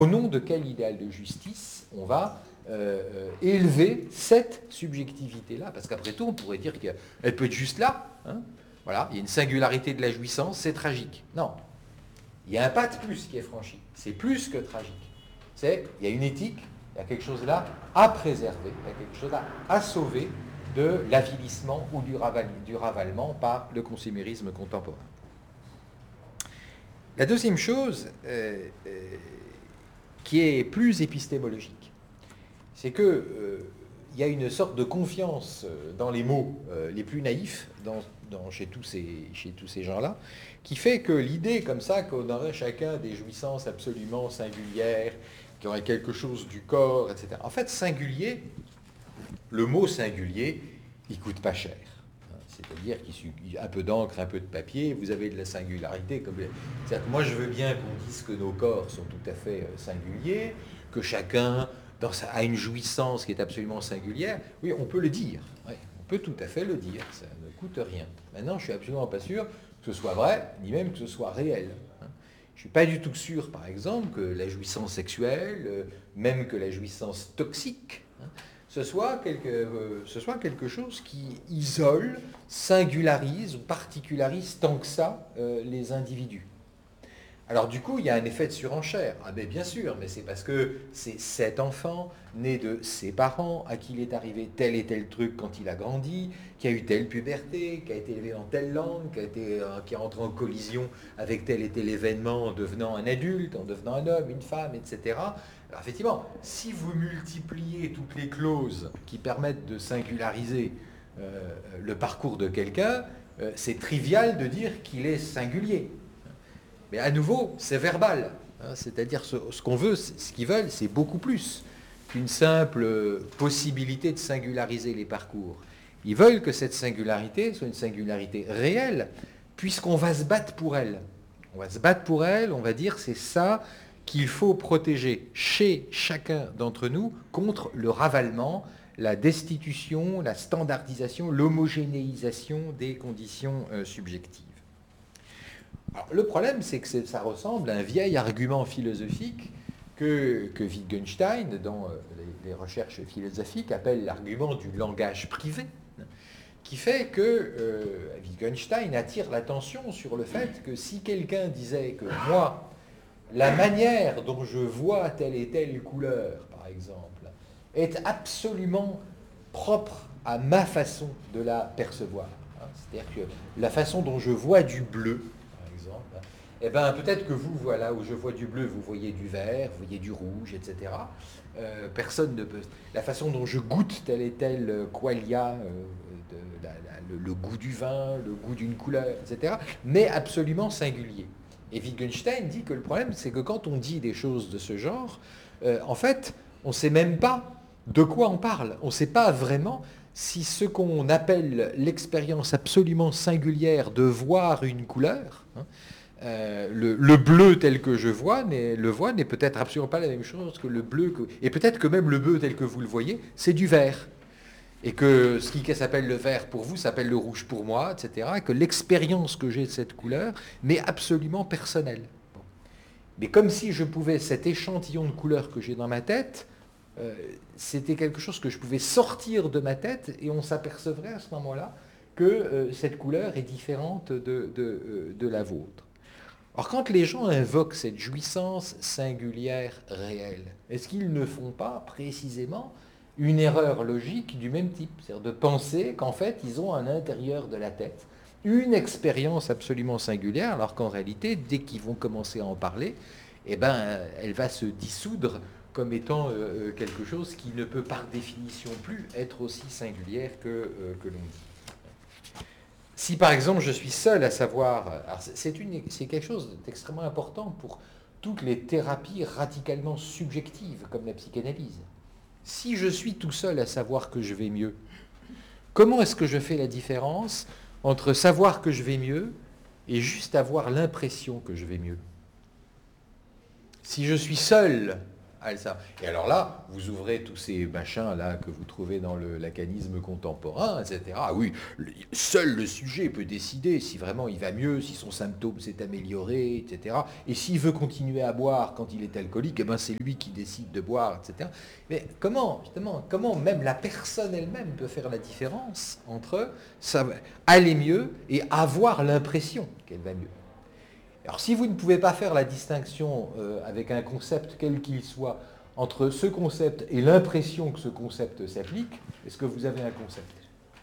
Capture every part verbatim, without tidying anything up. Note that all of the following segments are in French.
au nom de quel idéal de justice on va euh, euh, élever cette subjectivité-là? Parce qu'après tout, on pourrait dire qu'elle peut être juste là. Hein, voilà, il y a une singularité de la jouissance, c'est tragique. Non, il y a un pas de plus qui est franchi. C'est plus que tragique. C'est, il y a une éthique, il y a quelque chose là à préserver, il y a quelque chose là à sauver de l'avilissement ou du, raval, du ravalement par le consumérisme contemporain. La deuxième chose, euh, euh, qui est plus épistémologique, c'est que euh, il y a une sorte de confiance dans les mots euh, les plus naïfs dans, dans, chez tous ces, chez tous ces gens-là, qui fait que l'idée comme ça qu'on aurait chacun des jouissances absolument singulières, qui aurait quelque chose du corps, et cetera. En fait, singulier, le mot singulier, il coûte pas cher. C'est-à-dire qu'il suffit un peu d'encre, un peu de papier, vous avez de la singularité. Comme... C'est-à-dire que moi, je veux bien qu'on dise que nos corps sont tout à fait singuliers, que chacun dans sa... a une jouissance qui est absolument singulière. Oui, on peut le dire. Oui, on peut tout à fait le dire. Ça ne coûte rien. Maintenant, je suis absolument pas sûr que ce soit vrai, ni même que ce soit réel. Je ne suis pas du tout sûr, par exemple, que la jouissance sexuelle, même que la jouissance toxique, ce soit, quelque, euh, ce soit quelque chose qui isole, singularise ou particularise tant que ça euh, les individus. Alors du coup, il y a un effet de surenchère. Ah ben bien sûr, mais c'est parce que c'est cet enfant né de ses parents, à qui il est arrivé tel et tel truc quand il a grandi, qui a eu telle puberté, qui a été élevé dans telle langue, qui a, été, euh, qui est entré en collision avec tel et tel événement en devenant un adulte, en devenant un homme, une femme, et cetera. Alors effectivement, si vous multipliez toutes les clauses qui permettent de singulariser euh, le parcours de quelqu'un, euh, c'est trivial de dire qu'il est singulier. Mais à nouveau, c'est verbal. Hein, c'est-à-dire ce, ce qu'on veut, ce qu'ils veulent, c'est beaucoup plus qu'une simple possibilité de singulariser les parcours. Ils veulent que cette singularité soit une singularité réelle, puisqu'on va se battre pour elle. On va se battre pour elle, on va dire c'est ça qu'il faut protéger chez chacun d'entre nous contre le ravalement, la destitution, la standardisation, l'homogénéisation des conditions euh, subjectives. Alors, le problème, c'est que c'est, ça ressemble à un vieil argument philosophique que, que Wittgenstein, dans euh, les, les recherches philosophiques, appelle l'argument du langage privé, qui fait que euh, Wittgenstein attire l'attention sur le fait que si quelqu'un disait que moi, la manière dont je vois telle et telle couleur, par exemple, est absolument propre à ma façon de la percevoir. Hein, c'est-à-dire que la façon dont je vois du bleu, eh bien, peut-être que vous, voilà, où je vois du bleu, vous voyez du vert, vous voyez du rouge, et cetera. Euh, personne ne peut... La façon dont je goûte tel et tel qualia, euh, de, la, la, le, le goût du vin, le goût d'une couleur, et cetera, mais absolument singulier. Et Wittgenstein dit que le problème, c'est que quand on dit des choses de ce genre, euh, en fait, on ne sait même pas de quoi on parle. On ne sait pas vraiment si ce qu'on appelle l'expérience absolument singulière de voir une couleur... Hein, Euh, le, le bleu tel que je vois, le vois n'est peut-être absolument pas la même chose que le bleu, que, et peut-être que même le bleu tel que vous le voyez, c'est du vert. Et que ce qui s'appelle le vert pour vous s'appelle le rouge pour moi, et cetera. Et que l'expérience que j'ai de cette couleur m'est absolument personnelle. Bon. Mais comme si je pouvais, cet échantillon de couleurs que j'ai dans ma tête, euh, c'était quelque chose que je pouvais sortir de ma tête et on s'apercevrait à ce moment-là que euh, cette couleur est différente de, de, euh, de la vôtre. Or, quand les gens invoquent cette jouissance singulière réelle, est-ce qu'ils ne font pas précisément une erreur logique du même type? C'est-à-dire de penser qu'en fait, ils ont à l'intérieur de la tête une expérience absolument singulière, alors qu'en réalité, dès qu'ils vont commencer à en parler, eh ben, elle va se dissoudre comme étant euh, quelque chose qui ne peut par définition plus être aussi singulière que, euh, que l'on dit. Si par exemple je suis seul à savoir, alors c'est, une, c'est quelque chose d'extrêmement important pour toutes les thérapies radicalement subjectives comme la psychanalyse. Si je suis tout seul à savoir que je vais mieux, comment est-ce que je fais la différence entre savoir que je vais mieux et juste avoir l'impression que je vais mieux? Si je suis seul à ça. Et alors là, vous ouvrez tous ces machins là que vous trouvez dans le lacanisme contemporain, et cetera. Ah oui, le, seul le sujet peut décider si vraiment il va mieux, si son symptôme s'est amélioré, et cetera. Et s'il veut continuer à boire quand il est alcoolique, eh ben c'est lui qui décide de boire, et cetera. Mais comment, justement, comment même la personne elle-même peut faire la différence entre ça, aller mieux et avoir l'impression qu'elle va mieux? Alors si vous ne pouvez pas faire la distinction euh, avec un concept quel qu'il soit entre ce concept et l'impression que ce concept s'applique, est-ce que vous avez un concept?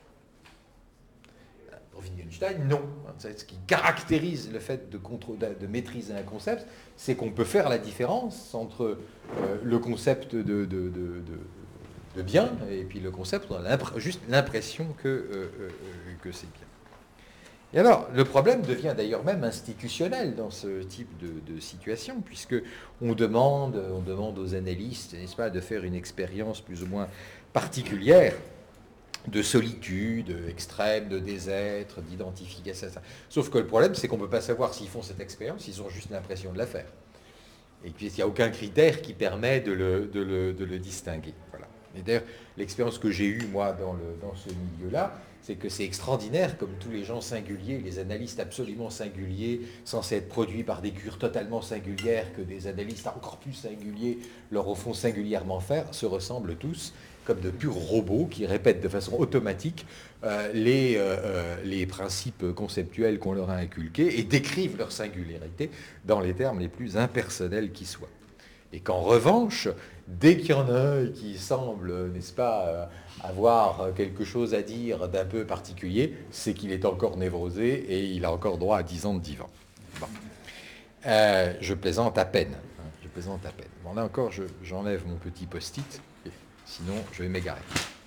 Pour Wittgenstein, non. Ce qui caractérise le fait de, de maîtriser un concept, c'est qu'on peut faire la différence entre euh, le concept de, de, de, de, de bien et puis le concept, on a juste l'impression que, euh, euh, que c'est bien. Et alors, le problème devient d'ailleurs même institutionnel dans ce type de, de situation, puisque on demande, on demande aux analystes, n'est-ce pas, de faire une expérience plus ou moins particulière de solitude extrême, de désêtre, d'identification. Sauf que le problème, c'est qu'on ne peut pas savoir s'ils font cette expérience, ils ont juste l'impression de la faire. Et puis, il n'y a aucun critère qui permet de le, de le, de le distinguer. Voilà. Et d'ailleurs, l'expérience que j'ai eue, moi, dans, le, dans ce milieu-là, c'est que c'est extraordinaire, comme tous les gens singuliers, les analystes absolument singuliers, censés être produits par des cures totalement singulières, que des analystes encore plus singuliers leur font singulièrement faire, se ressemblent tous comme de purs robots qui répètent de façon automatique euh, les, euh, les principes conceptuels qu'on leur a inculqués et décrivent leur singularité dans les termes les plus impersonnels qui soient. Et qu'en revanche, dès qu'il y en a un qui semble, n'est-ce pas, avoir quelque chose à dire d'un peu particulier, c'est qu'il est encore névrosé et il a encore droit à dix ans de divan. Bon. Euh, je plaisante à peine. Hein, je plaisante à peine. Bon, là encore, je, j'enlève mon petit post-it, sinon je vais m'égarer.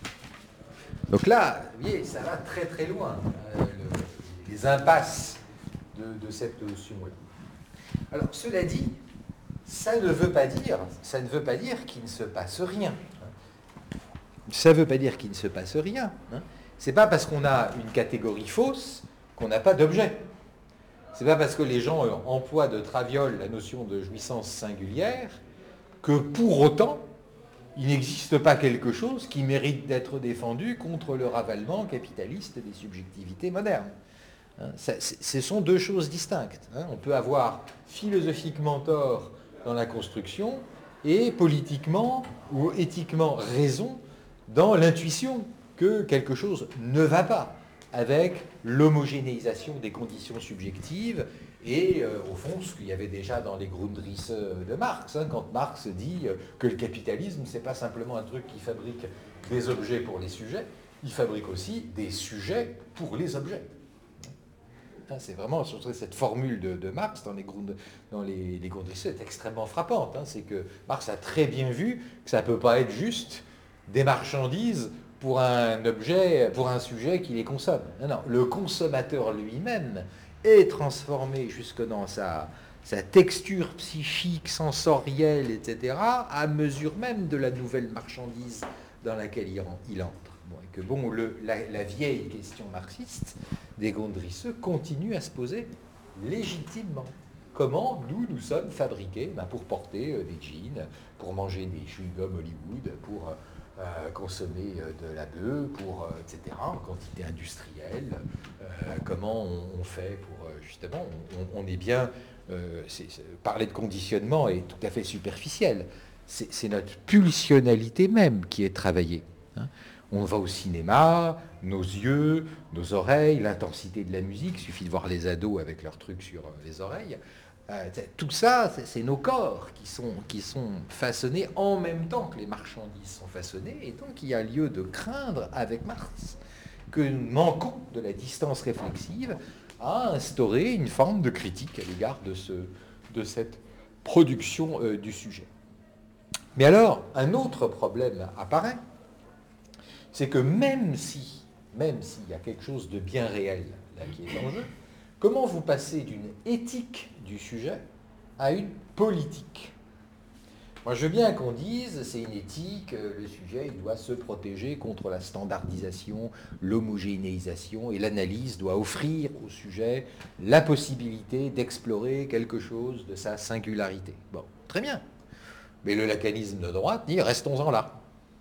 Donc là, vous voyez, ça va très très loin, euh, le, les impasses de, de cette notion-là. Alors, cela dit, ça ne veut pas dire, ça ne veut pas dire qu'il ne se passe rien. Ça ne veut pas dire qu'il ne se passe rien. Hein. C'est pas parce qu'on a une catégorie fausse qu'on n'a pas d'objet. C'est pas parce que les gens emploient de traviole la notion de jouissance singulière que pour autant il n'existe pas quelque chose qui mérite d'être défendu contre le ravalement capitaliste des subjectivités modernes. Hein, ça, ce sont deux choses distinctes. Hein. On peut avoir philosophiquement tort dans la construction et politiquement ou éthiquement raison dans l'intuition que quelque chose ne va pas avec l'homogénéisation des conditions subjectives et euh, au fond ce qu'il y avait déjà dans les Grundrisse de Marx, hein, quand Marx dit que le capitalisme c'est pas simplement un truc qui fabrique des objets pour les sujets, il fabrique aussi des sujets pour les objets. C'est vraiment cette formule de, de Marx dans les, dans les, les Grundrisse est extrêmement frappante. Hein. C'est que Marx a très bien vu que ça ne peut pas être juste des marchandises pour un objet, pour un sujet qui les consomme. Non, non, le consommateur lui-même est transformé jusque dans sa, sa texture psychique, sensorielle, et cetera, à mesure même de la nouvelle marchandise dans laquelle il, il entre. Bon, et que bon, le, la, la vieille question marxiste des Grundrisse continue à se poser légitimement. Comment nous, nous sommes fabriqués ben, pour porter euh, des jeans, pour manger des chewing-gums Hollywood, pour euh, consommer euh, de la bœuf, pour, euh, et cetera, en quantité industrielle. Euh, comment on, on fait pour, euh, justement, on, on est bien... Euh, c'est, c'est, parler de conditionnement est tout à fait superficiel. C'est, c'est notre pulsionnalité même qui est travaillée. Hein. On va au cinéma, nos yeux, nos oreilles, l'intensité de la musique, il suffit de voir les ados avec leurs trucs sur les oreilles. Euh, tout ça, c'est, c'est nos corps qui sont, qui sont façonnés en même temps que les marchandises sont façonnées. Et donc, il y a lieu de craindre, avec Marx, que nous manquons de la distance réflexive à instaurer une forme de critique à l'égard de, ce, de cette production euh, du sujet. Mais alors, un autre problème apparaît, c'est que même si, même s'il y a quelque chose de bien réel là, qui est en jeu, comment vous passez d'une éthique du sujet à une politique? Moi, je veux bien qu'on dise, c'est une éthique, le sujet il doit se protéger contre la standardisation, l'homogénéisation, et l'analyse doit offrir au sujet la possibilité d'explorer quelque chose de sa singularité. Bon, très bien. Mais le lacanisme de droite dit restons-en là.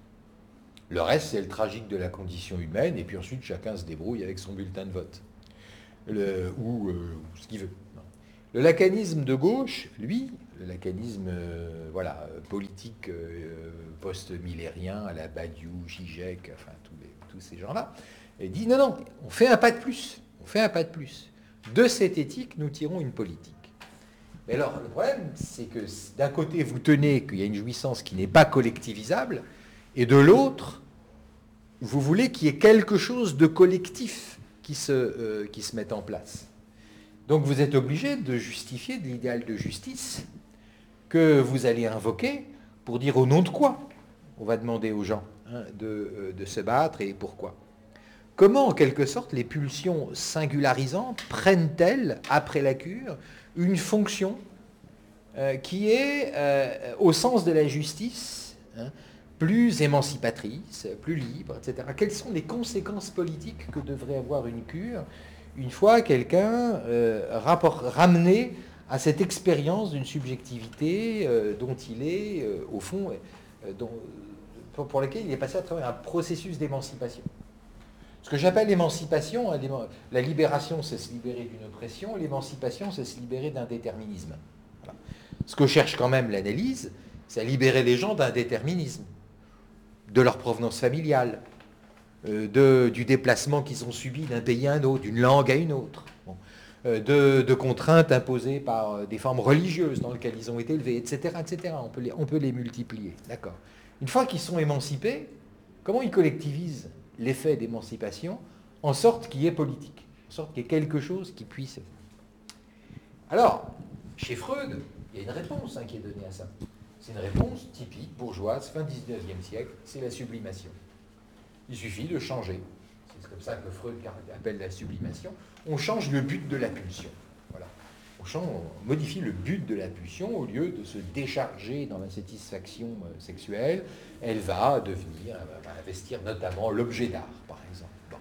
Le reste, c'est le tragique de la condition humaine, et puis ensuite, chacun se débrouille avec son bulletin de vote. Le, ou, euh, ou ce qu'il veut. Le lacanisme de gauche, lui, le lacanisme euh, voilà, politique euh, post-millérien à la Badiou, Zizek, enfin tous, les, tous ces gens-là, dit non, non, on fait un pas de plus. On fait un pas de plus. De cette éthique, nous tirons une politique. Mais alors, le problème, c'est que d'un côté, vous tenez qu'il y a une jouissance qui n'est pas collectivisable, et de l'autre, vous voulez qu'il y ait quelque chose de collectif qui se, euh, qui se mette en place. Donc vous êtes obligé de justifier de l'idéal de justice que vous allez invoquer pour dire au nom de quoi on va demander aux gens hein, de, euh, de se battre et pourquoi. Comment, en quelque sorte, les pulsions singularisantes prennent-elles, après la cure, une fonction euh, qui est, euh, au sens de la justice, hein, plus émancipatrice, plus libre, et cetera. Quelles sont les conséquences politiques que devrait avoir une cure une fois quelqu'un euh, rapport, ramené à cette expérience d'une subjectivité euh, dont il est, euh, au fond, euh, dont, pour, pour laquelle il est passé à travers un processus d'émancipation. Ce que j'appelle l'émancipation, la libération, c'est se libérer d'une oppression, l'émancipation, c'est se libérer d'un déterminisme. Voilà. Ce que cherche quand même l'analyse, c'est à libérer les gens d'un déterminisme, de leur provenance familiale, euh, de, du déplacement qu'ils ont subi d'un pays à un autre, d'une langue à une autre, bon, euh, de, de contraintes imposées par des formes religieuses dans lesquelles ils ont été élevés, et cetera, et cetera. On peut les, on peut les multiplier, d'accord. Une fois qu'ils sont émancipés, comment ils collectivisent l'effet d'émancipation en sorte qu'il y ait politique, en sorte qu'il y ait quelque chose qui puisse... Alors, chez Freud, il y a une réponse hein, qui est donnée à ça. C'est une réponse typique, bourgeoise, fin dix-neuvième siècle, c'est la sublimation. Il suffit de changer. C'est comme ça que Freud appelle la sublimation. On change le but de la pulsion. Voilà. On, change, on modifie le but de la pulsion au lieu de se décharger dans la satisfaction sexuelle. Elle va devenir, elle va investir notamment l'objet d'art, par exemple. Bon.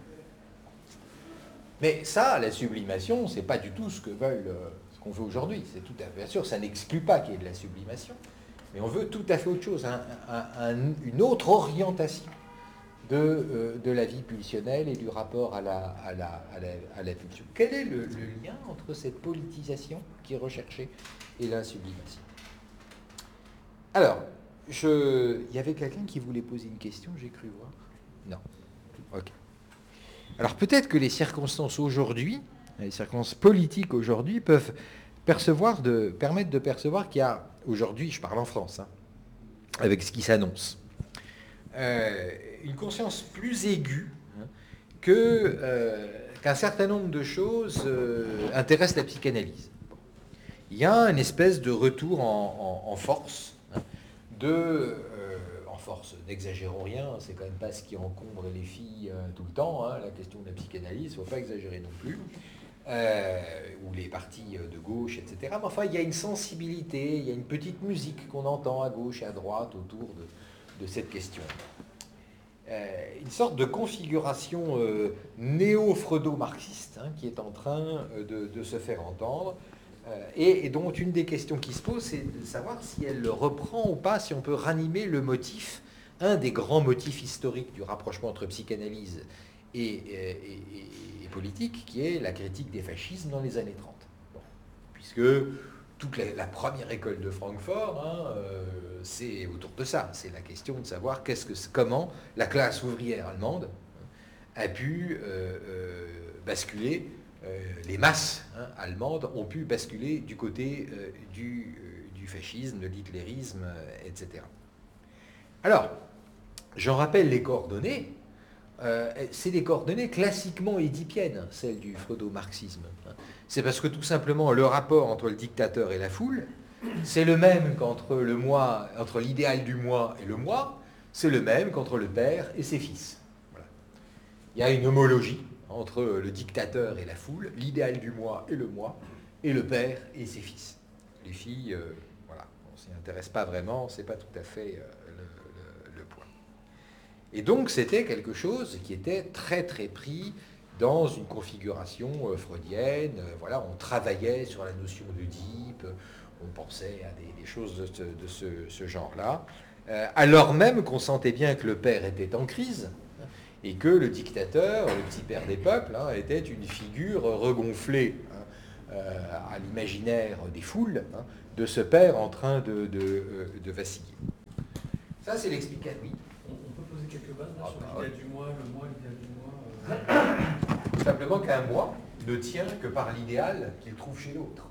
Mais ça, la sublimation, c'est pas du tout ce que veulent, ce qu'on veut aujourd'hui. C'est tout à fait, bien sûr, ça n'exclut pas qu'il y ait de la sublimation. Mais on veut tout à fait autre chose, un, un, un, une autre orientation de, euh, de la vie pulsionnelle et du rapport à la, à la, à la, à la pulsion. Quel est le, le lien entre cette politisation qui est recherchée et la sublimation? Alors, je, il y avait quelqu'un qui voulait poser une question, j'ai cru voir. Non. Ok. Alors peut-être que les circonstances aujourd'hui, les circonstances politiques aujourd'hui peuvent percevoir de, permettre de percevoir qu'il y a, aujourd'hui, je parle en France, hein, avec ce qui s'annonce, euh, une conscience plus aiguë hein, que, euh, qu'un certain nombre de choses euh, intéressent la psychanalyse. Bon. Il y a une espèce de retour en, en, en force, hein, de, euh, en force, n'exagérons rien, c'est quand même pas ce qui encombre les filles euh, tout le temps, hein, la question de la psychanalyse, il ne faut pas exagérer non plus. Euh, ou les partis de gauche, et cetera. Mais enfin, il y a une sensibilité, il y a une petite musique qu'on entend à gauche et à droite autour de, de cette question. Euh, une sorte de configuration euh, néo-freudo-marxiste hein, qui est en train de, de se faire entendre, euh, et, et dont une des questions qui se pose, c'est de savoir si elle le reprend ou pas, si on peut ranimer le motif, un des grands motifs historiques du rapprochement entre psychanalyse et, et, et, et politique, qui est la critique des fascismes dans les années trente. Bon. Puisque toute la, la première école de Francfort, hein, euh, c'est autour de ça. C'est la question de savoir qu'est-ce que, comment la classe ouvrière allemande a pu euh, euh, basculer, euh, les masses hein, allemandes ont pu basculer du côté euh, du, euh, du fascisme, de l'hitlérisme, euh, et cetera. Alors, j'en rappelle les coordonnées. Euh, c'est des coordonnées classiquement édipiennes, celles du freudo-marxisme. C'est parce que tout simplement le rapport entre le dictateur et la foule, c'est le même qu'entre le moi, entre l'idéal du moi et le moi, c'est le même qu'entre le père et ses fils. Voilà. Il y a une homologie entre le dictateur et la foule, l'idéal du moi et le moi, et le père et ses fils. Les filles, euh, voilà, on s'y intéresse pas vraiment, c'est pas tout à fait euh, le, le, le point. Et donc c'était quelque chose qui était très très pris dans une configuration euh, freudienne. Euh, voilà, on travaillait sur la notion d'Oedipe, on pensait à des, des choses de ce, de ce, ce genre-là, euh, alors même qu'on sentait bien que le père était en crise, et que le dictateur, le petit père des peuples, hein, était une figure regonflée hein, euh, à l'imaginaire des foules, hein, de ce père en train de, de, euh, de vaciller. Ça, c'est l'explication, oui. On, on peut poser quelques bases là, ah, sur bah, l'idéal ouais. du mois, le mois, l'idéal du mois. Euh... Simplement qu'un moi ne tient que par l'idéal qu'il trouve chez l'autre.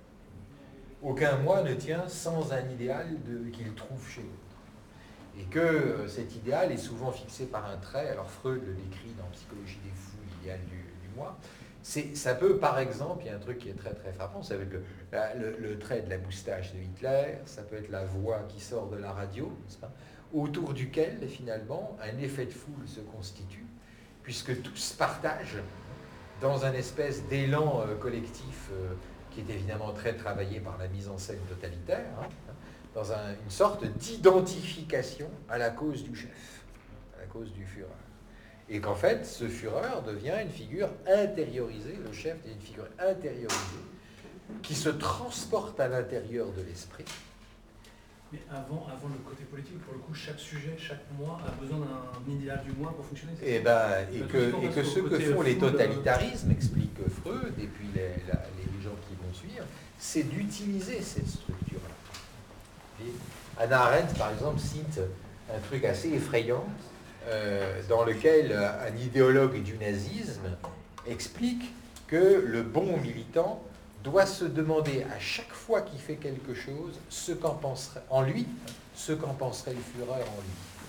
Aucun moi ne tient sans un idéal de, qu'il trouve chez l'autre. Et que euh, cet idéal est souvent fixé par un trait. Alors Freud le décrit dans Psychologie des fous, l'idéal du, du moi. C'est, ça peut, par exemple, il y a un truc qui est très très frappant, ça peut être le, la, le, le trait de la moustache de Hitler, ça peut être la voix qui sort de la radio, n'est-ce pas, autour duquel, finalement, un effet de foule se constitue, puisque tous partagent dans un espèce d'élan euh, collectif euh, qui est évidemment très travaillé par la mise en scène totalitaire, hein, dans un, une sorte d'identification à la cause du chef, à la cause du Führer. Et qu'en fait, ce Führer devient une figure intériorisée, le chef est une figure intériorisée, qui se transporte à l'intérieur de l'esprit. Mais avant, avant le côté politique, pour le coup, chaque sujet, chaque mois a besoin d'un idéal du mois pour fonctionner. Et, ben, et que, et que ce que font les totalitarismes, explique Freud, et puis les, la, les gens qui vont suivre, c'est d'utiliser cette structure-là. Anna Arendt, par exemple, cite un truc assez effrayant, euh, dans lequel un idéologue du nazisme explique que le bon militant doit se demander à chaque fois qu'il fait quelque chose ce qu'en penserait en lui, ce qu'en penserait le Führer en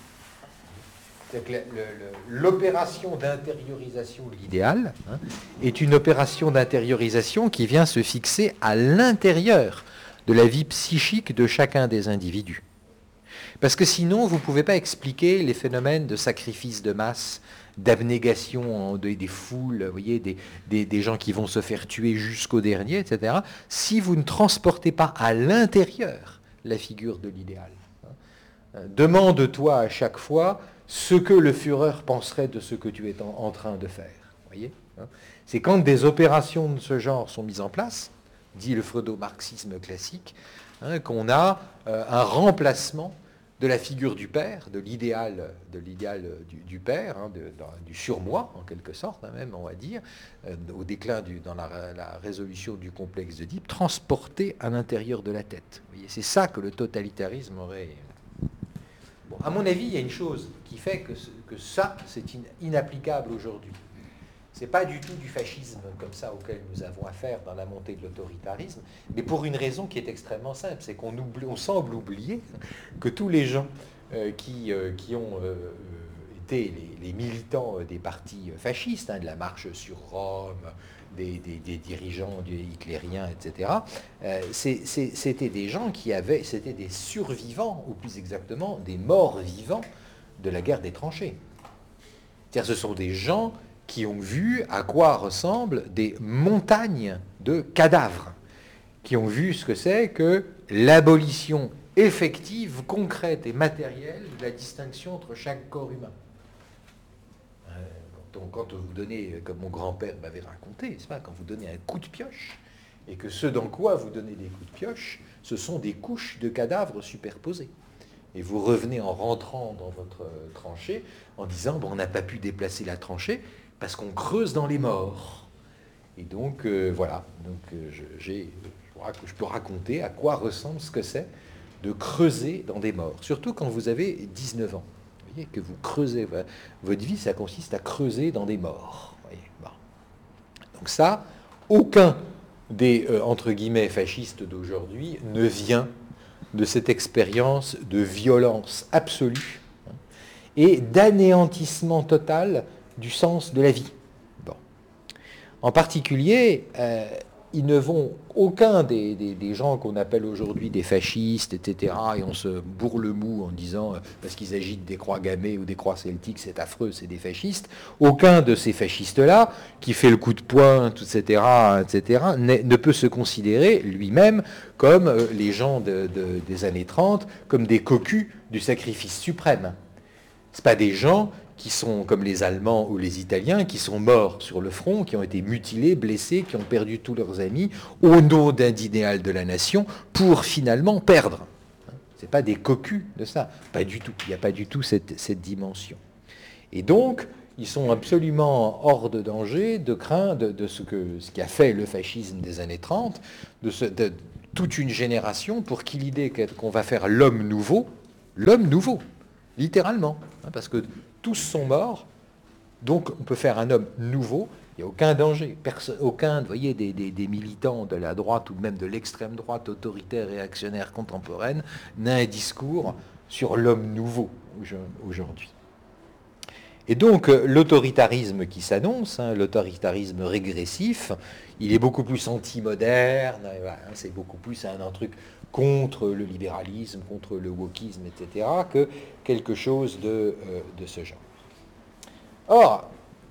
lui. C'est-à-dire que l'opération d'intériorisation de l'idéal hein, est une opération d'intériorisation qui vient se fixer à l'intérieur de la vie psychique de chacun des individus. Parce que sinon, vous ne pouvez pas expliquer les phénomènes de sacrifice de masse, d'abnégation des, des foules, vous voyez, des, des, des gens qui vont se faire tuer jusqu'au dernier, et cetera, si vous ne transportez pas à l'intérieur la figure de l'idéal. Demande-toi à chaque fois ce que le Führer penserait de ce que tu es en, en train de faire. Voyez, c'est quand des opérations de ce genre sont mises en place, dit le freudo-marxisme classique, hein, qu'on a euh, un remplacement de la figure du père, de l'idéal, de l'idéal du, du père, hein, de, dans, du surmoi, en quelque sorte, hein, même, on va dire, euh, au déclin, du, dans la, la résolution du complexe d'Oedipe, transporté à l'intérieur de la tête. Vous voyez, c'est ça que le totalitarisme aurait... Bon, à mon avis, il y a une chose qui fait que, ce, que ça, c'est in, inapplicable aujourd'hui. Ce n'est pas du tout du fascisme comme ça auquel nous avons affaire dans la montée de l'autoritarisme, mais pour une raison qui est extrêmement simple, c'est qu'on oublie, on semble oublier que tous les gens euh, qui, euh, qui ont euh, été les, les militants des partis fascistes, hein, de la marche sur Rome, des, des, des dirigeants hitlériens, et cetera, euh, c'est, c'est, c'était des gens qui avaient, c'était des survivants, ou plus exactement, des morts vivants de la guerre des tranchées. C'est-à-dire, ce sont des gens qui ont vu à quoi ressemblent des montagnes de cadavres, qui ont vu ce que c'est que l'abolition effective, concrète et matérielle de la distinction entre chaque corps humain. Quand, on, quand vous donnez, comme mon grand-père m'avait raconté, c'est pas, quand vous donnez un coup de pioche, et que ce dans quoi vous donnez des coups de pioche, ce sont des couches de cadavres superposées. Et vous revenez en rentrant dans votre tranchée en disant bon, on n'a pas pu déplacer la tranchée parce qu'on creuse dans les morts. Et donc, euh, voilà. Donc, euh, je, j'ai, je, je peux raconter à quoi ressemble ce que c'est de creuser dans des morts. Surtout quand vous avez dix-neuf ans. Vous voyez, que vous creusez. Votre vie, ça consiste à creuser dans des morts. Vous voyez, bon. Donc ça, aucun des, euh, entre guillemets, fascistes d'aujourd'hui ne vient de cette expérience de violence absolue hein, et d'anéantissement total du sens de la vie. Bon. En particulier, euh, ils ne vont, aucun des, des, des gens qu'on appelle aujourd'hui des fascistes, et cetera, et on se bourre le mou en disant, euh, parce qu'ils agitent des croix gammées ou des croix celtiques, c'est affreux, c'est des fascistes, aucun de ces fascistes-là, qui fait le coup de poing, et cetera, et cetera, ne peut se considérer lui-même comme euh, les gens de, de, des années trente, comme des cocus du sacrifice suprême. Ce pas des gens qui sont comme les Allemands ou les Italiens, qui sont morts sur le front, qui ont été mutilés, blessés, qui ont perdu tous leurs amis, au nom d'un idéal de la nation, pour finalement perdre. Ce n'est pas des cocus de ça, pas du tout. Il n'y a pas du tout cette, cette dimension. Et donc, ils sont absolument hors de danger, de crainte de, de ce, que, ce qui a fait le fascisme des années trente, de, ce, de toute une génération pour qui l'idée qu'on va faire l'homme nouveau, l'homme nouveau, littéralement, hein, parce que tous sont morts, donc on peut faire un homme nouveau, il n'y a aucun danger. Personne, aucun, vous voyez, des, des, des militants de la droite ou même de l'extrême droite autoritaire et réactionnaire contemporaine n'a un discours sur l'homme nouveau aujourd'hui. Et donc l'autoritarisme qui s'annonce, hein, l'autoritarisme régressif, il est beaucoup plus anti-moderne, voilà, c'est beaucoup plus un, un truc contre le libéralisme, contre le wokisme, et cetera, que quelque chose de, euh, de ce genre. Or,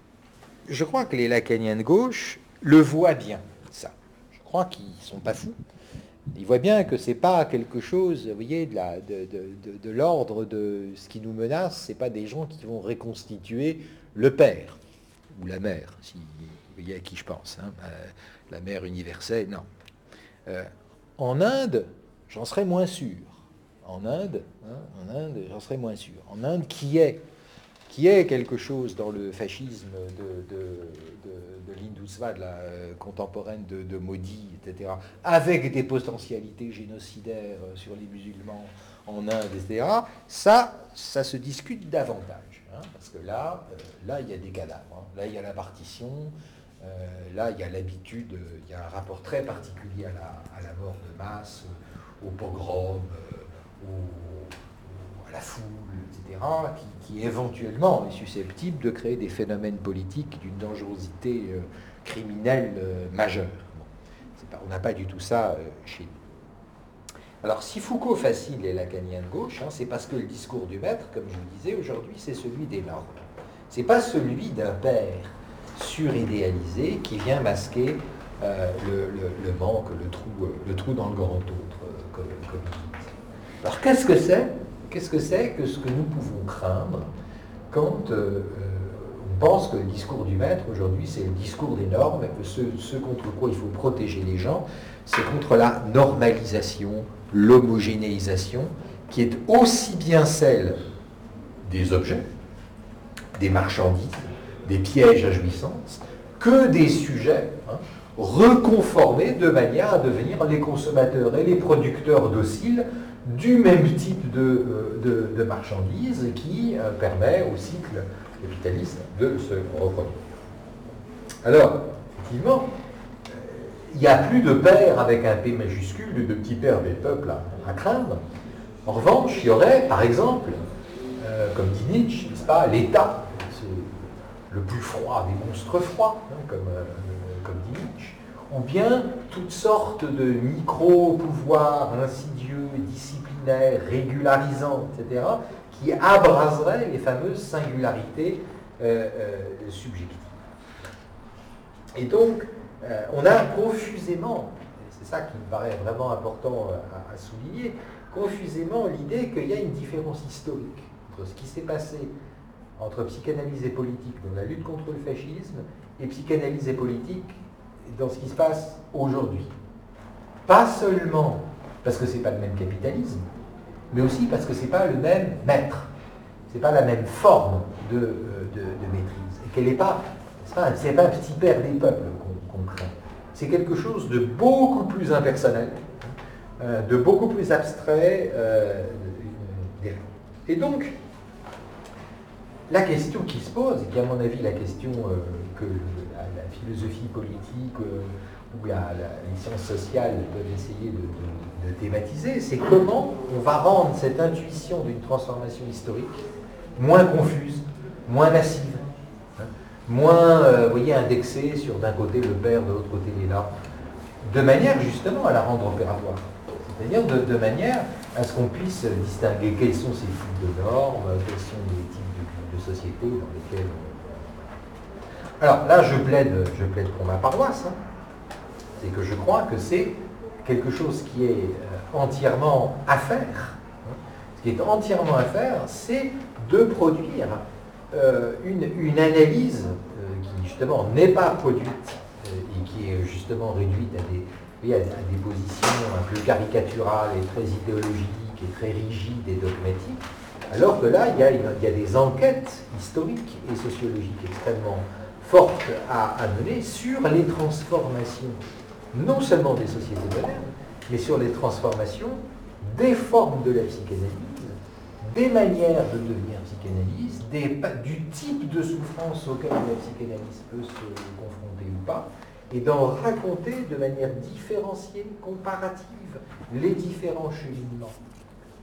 je crois que les lacaniens de gauche le voient bien, ça. Je crois qu'ils ne sont pas fous. Ils voient bien que ce n'est pas quelque chose, vous voyez, de, la, de, de, de, de l'ordre de ce qui nous menace, ce n'est pas des gens qui vont reconstituer le père, ou la mère, si vous voyez à qui je pense, hein, euh, la mère universelle, non. Euh, en Inde, j'en serais moins sûr. En Inde, hein, en Inde, j'en serais moins sûr. En Inde, qui est, qui est quelque chose dans le fascisme de, de, de, de l'Hindutva, de la euh, contemporaine de, de Modi, et cetera, avec des potentialités génocidaires sur les musulmans en Inde, et cetera, ça, ça se discute davantage. Hein, parce que là, euh, là, il y a des cadavres. Hein, là, il y a la partition. Euh, là, il y a l'habitude, il y a un rapport très particulier à la, à la mort de masse, au pogrom, euh, au, à la foule, et cetera, qui, qui éventuellement est susceptible de créer des phénomènes politiques d'une dangerosité euh, criminelle euh, majeure. Bon, c'est pas, on n'a pas du tout ça euh, chez nous. Alors, si Foucault fascine les lacaniens de gauche, hein, c'est parce que le discours du maître, comme je vous disais aujourd'hui, c'est celui des normes. C'est pas celui d'un père suridéalisé qui vient masquer euh, le, le, le manque, le trou, le trou dans le grand autre, euh, comme, comme il dit. Alors qu'est-ce que c'est Qu'est-ce que c'est que ce que nous pouvons craindre quand euh, on pense que le discours du maître aujourd'hui c'est le discours des normes, et que ce, ce contre quoi il faut protéger les gens, c'est contre la normalisation, l'homogénéisation, qui est aussi bien celle des objets, des marchandises, des pièges à jouissance, que des sujets hein, reconformés de manière à devenir les consommateurs et les producteurs dociles du même type de, de, de marchandises qui euh, permet au cycle capitaliste de se reproduire. Alors, effectivement, il n'y a plus de père avec un P majuscule, de petit père des peuples à, à craindre. En revanche, il y aurait, par exemple, euh, comme dit Nietzsche, n'est-ce pas, l'État, le plus froid des monstres froids, hein, comme, euh, comme dit Nietzsche, ou bien toutes sortes de micro-pouvoirs insidieux, disciplinaires, régularisants, et cetera, qui abraseraient les fameuses singularités euh, euh, subjectives. Et donc, euh, on a confusément, et c'est ça qui me paraît vraiment important à, à souligner, confusément l'idée qu'il y a une différence historique entre ce qui s'est passé entre psychanalyse et politique dans la lutte contre le fascisme et psychanalyse et politique dans ce qui se passe aujourd'hui. Pas seulement parce que ce n'est pas le même capitalisme, mais aussi parce que ce n'est pas le même maître, ce n'est pas la même forme de, de, de maîtrise, et qu'elle n'est pas, c'est pas, c'est pas un petit père des peuples qu'on, qu'on craint. C'est quelque chose de beaucoup plus impersonnel, euh, de beaucoup plus abstrait. Euh, et donc, la question qui se pose, et qui est à mon avis la question euh, que la, la philosophie politique euh, ou la, la, les sciences sociales peuvent essayer de, de, de thématiser, c'est comment on va rendre cette intuition d'une transformation historique moins confuse, moins massive, hein, moins euh, vous voyez, indexée sur d'un côté le père, de l'autre côté les larmes, de manière justement à la rendre opératoire. C'est-à-dire de, de manière à ce qu'on puisse distinguer quels sont ces flux de normes, quels sont les types de sociétés dans lesquelles on... Alors là, je plaide, je plaide pour ma paroisse. Hein. C'est que je crois que c'est quelque chose qui est euh, entièrement à faire. Hein. Ce qui est entièrement à faire, c'est de produire euh, une, une analyse euh, qui justement n'est pas produite euh, et qui est justement réduite à des, oui, à, à des positions un peu caricaturales et très idéologiques et très rigides et dogmatiques, alors que là, il y a, une, il y a des enquêtes historiques et sociologiques extrêmement fortes à, à mener sur les transformations, non seulement des sociétés modernes, mais sur les transformations des formes de la psychanalyse, des manières de devenir psychanalyste, des, du type de souffrance auquel la psychanalyse peut se confronter ou pas, et d'en raconter de manière différenciée, comparative, les différents cheminements. Pourquoi ?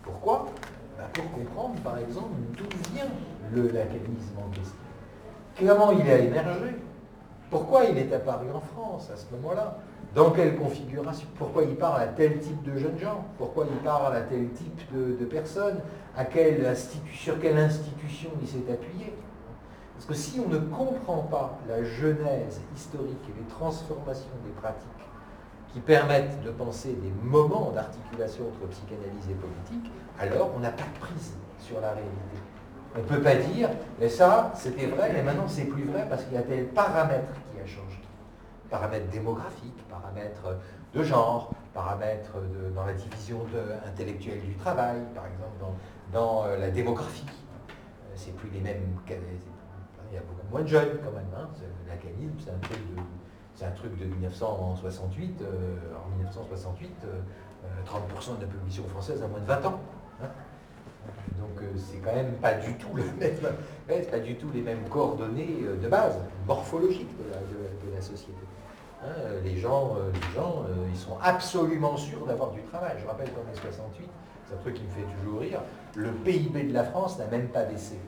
Ben pour comprendre, par exemple, d'où vient le lacanisme en question. Comment il a émergé ? Pourquoi il est apparu en France à ce moment-là ? Dans quelle configuration? Pourquoi il parle à tel type de jeunes gens? Pourquoi il parle à tel type de, de personnes? À quelle institu- sur quelle institution il s'est appuyé? Parce que si on ne comprend pas la genèse historique et les transformations des pratiques qui permettent de penser des moments d'articulation entre psychanalyse et politique, alors on n'a pas de prise sur la réalité. On ne peut pas dire, mais ça, c'était vrai, mais maintenant c'est plus vrai parce qu'il y a tel paramètre qui a changé. Paramètres démographiques, paramètres de genre, paramètres de, dans la division de, intellectuelle du travail, par exemple, dans, dans euh, la démographie. Euh, c'est plus les mêmes... Il y a beaucoup moins de jeunes quand même. Hein. Le lacanisme, c'est un truc de, c'est un truc de dix-neuf cent soixante-huit. Euh, en dix-neuf cent soixante-huit, euh, trente pour cent de la population française a moins de vingt ans. Hein. Donc euh, c'est quand même pas du tout le même, ouais, c'est pas du tout les mêmes coordonnées euh, de base, morphologiques de la, de, de la société. Hein, les gens, euh, les gens euh, ils sont absolument sûrs d'avoir du travail. Je rappelle qu'en mai soixante-huit, c'est un truc qui me fait toujours rire, le P I B de la France n'a même pas baissé.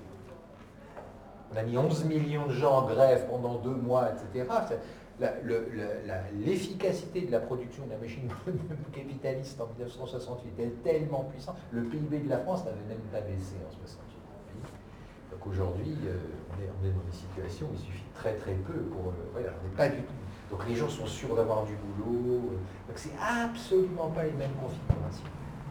On a mis onze millions de gens en grève pendant deux mois, et cetera. La, le, la, l'efficacité de la production de la machine capitaliste en dix-neuf cent soixante-huit est tellement puissante, le P I B de la France n'avait même pas baissé en soixante-huit. Donc aujourd'hui, euh, on, est, on est dans des situations où il suffit de très très peu pour... Euh, voilà, on n'est pas du tout... Donc les gens sont sûrs d'avoir du boulot. Euh, donc c'est absolument pas les mêmes configurations.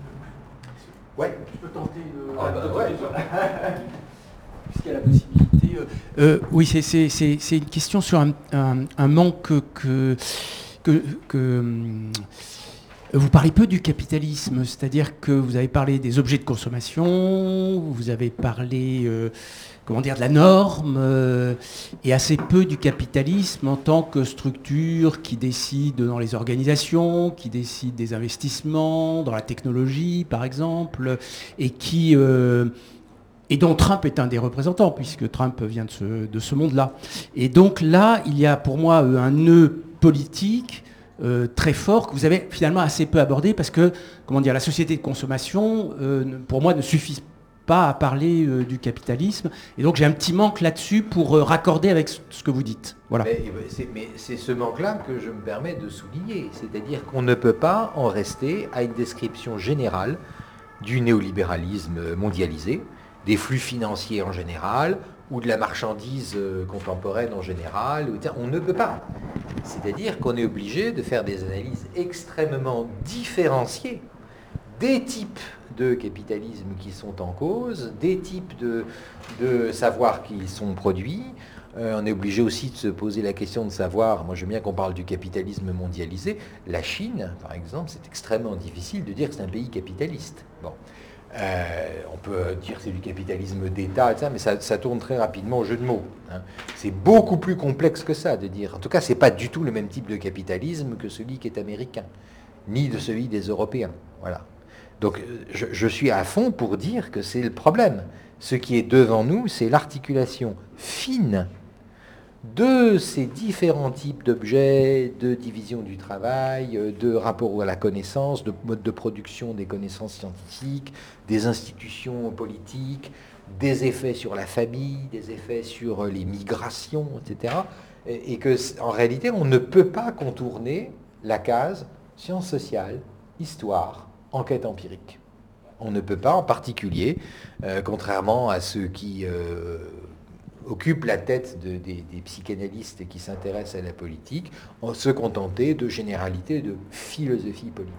Ouais. Je peux tenter une... Ah, bah, ouais. Puisqu'il y a la possibilité. Euh, euh, oui, c'est, c'est, c'est, c'est une question sur un, un, un manque que, que, que hum, vous parlez peu du capitalisme, c'est-à-dire que vous avez parlé des objets de consommation, vous avez parlé euh, comment dire, de la norme, euh, et assez peu du capitalisme en tant que structure qui décide dans les organisations, qui décide des investissements, dans la technologie par exemple, et qui... Euh, et dont Trump est un des représentants, puisque Trump vient de ce, de ce monde-là. Et donc là, il y a pour moi un nœud politique euh, très fort que vous avez finalement assez peu abordé, parce que, comment dire, la société de consommation, euh, pour moi, ne suffit pas à parler euh, du capitalisme. Et donc j'ai un petit manque là-dessus pour euh, raccorder avec ce que vous dites. Voilà. Mais c'est, mais c'est ce manque-là que je me permets de souligner. C'est-à-dire qu'on ne peut pas en rester à une description générale du néolibéralisme mondialisé, des flux financiers en général, ou de la marchandise contemporaine en général. On ne peut pas. C'est-à-dire qu'on est obligé de faire des analyses extrêmement différenciées des types de capitalisme qui sont en cause, des types de, de savoirs qui sont produits. Euh, on est obligé aussi de se poser la question de savoir, moi j'aime bien qu'on parle du capitalisme mondialisé, la Chine, par exemple, c'est extrêmement difficile de dire que c'est un pays capitaliste. Bon. Euh, on peut dire que c'est du capitalisme d'État, et ça, mais ça, ça tourne très rapidement au jeu de mots. Hein. C'est beaucoup plus complexe que ça de dire. En tout cas, c'est pas du tout le même type de capitalisme que celui qui est américain, ni de celui des Européens. Voilà. Donc, je, je suis à fond pour dire que c'est le problème. Ce qui est devant nous, c'est l'articulation fine de ces différents types d'objets, de division du travail, de rapport à la connaissance, de mode de production des connaissances scientifiques, des institutions politiques, des effets sur la famille, des effets sur les migrations, et cetera. Et, et que, en réalité, on ne peut pas contourner la case sciences sociales, histoire, enquête empirique. On ne peut pas, en particulier, euh, contrairement à ceux qui... Euh, occupe la tête de, des, des psychanalystes qui s'intéressent à la politique, en se contenter de généralités de philosophie politique.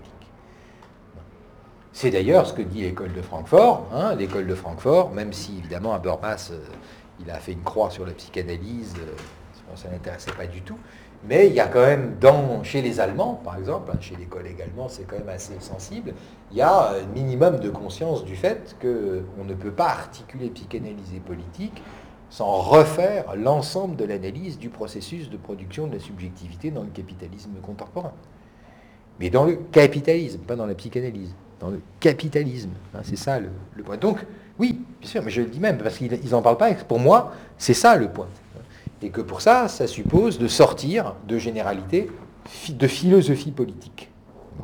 C'est d'ailleurs ce que dit l'école de Francfort. Hein, l'école de Francfort, même si évidemment Habermas, euh, il a fait une croix sur la psychanalyse, euh, ça ne l'intéressait pas du tout. Mais il y a quand même, dans, chez les Allemands, par exemple, hein, chez les collègues allemands, c'est quand même assez sensible, il y a un minimum de conscience du fait qu'on ne peut pas articuler psychanalyse et politique sans refaire l'ensemble de l'analyse du processus de production de la subjectivité dans le capitalisme contemporain. Mais dans le capitalisme, pas dans la psychanalyse, dans le capitalisme. Hein, c'est ça le, le point. Donc, oui, bien sûr, mais je le dis même, parce qu'ils n'en parlent pas, pour moi, c'est ça le point. Et que pour ça, ça suppose de sortir de généralité, de philosophie politique. Bon.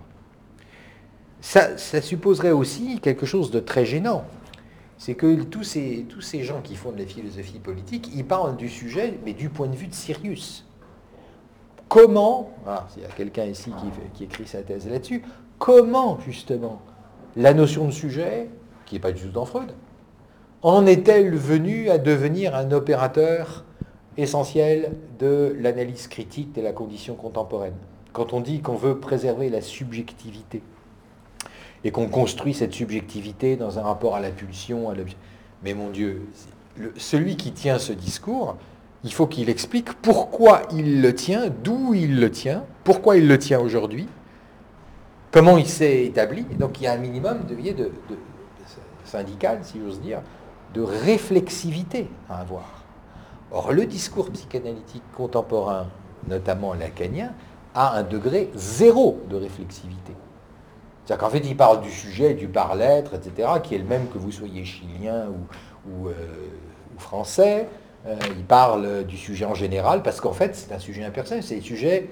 Ça, ça supposerait aussi quelque chose de très gênant. C'est que tous ces, tous ces gens qui font de la philosophie politique, ils parlent du sujet, mais du point de vue de Sirius. Comment, ah, il y a quelqu'un ici qui, qui écrit sa thèse là-dessus, comment, justement, la notion de sujet, qui n'est pas du tout dans Freud, en est-elle venue à devenir un opérateur essentiel de l'analyse critique de la condition contemporaine? Quand on dit qu'on veut préserver la subjectivité, et qu'on construit cette subjectivité dans un rapport à la pulsion, à l'objet. Mais mon Dieu, le, celui qui tient ce discours, il faut qu'il explique pourquoi il le tient, d'où il le tient, pourquoi il le tient aujourd'hui, comment il s'est établi. Et donc il y a un minimum de, de, de, de syndical, si j'ose dire, de réflexivité à avoir. Or, le discours psychanalytique contemporain, notamment lacanien, a un degré zéro de réflexivité. C'est-à-dire qu'en fait, il parle du sujet, du par-l'être, et cetera, qui est le même que vous soyez chilien ou, ou, euh, ou français. Euh, il parle du sujet en général, parce qu'en fait, c'est un sujet impersonnel, c'est un sujet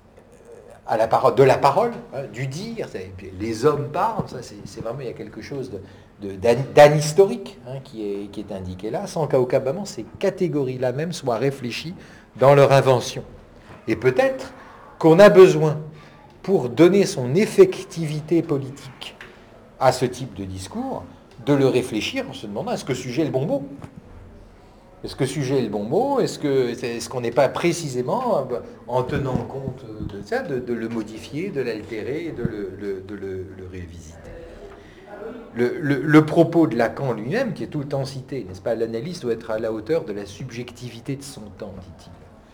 à la parole, de la parole, hein, du dire. Les hommes parlent, ça, c'est, c'est vraiment, il y a quelque chose de, de, d'anhistorique hein, qui, est, qui est indiqué là, sans qu'aucun moment ces catégories-là même soient réfléchies dans leur invention. Et peut-être qu'on a besoin, pour donner son effectivité politique à ce type de discours, de le réfléchir en se demandant est-ce que sujet est le bon mot ? Est-ce que sujet est le bon mot ? Est-ce, que, est-ce qu'on n'est pas précisément, en tenant compte de ça, de, de le modifier, de l'altérer, de le, le, de le, le révisiter ? le, le, le propos de Lacan lui-même, qui est tout le temps cité, n'est-ce pas ? L'analyste doit être à la hauteur de la subjectivité de son temps, dit-il.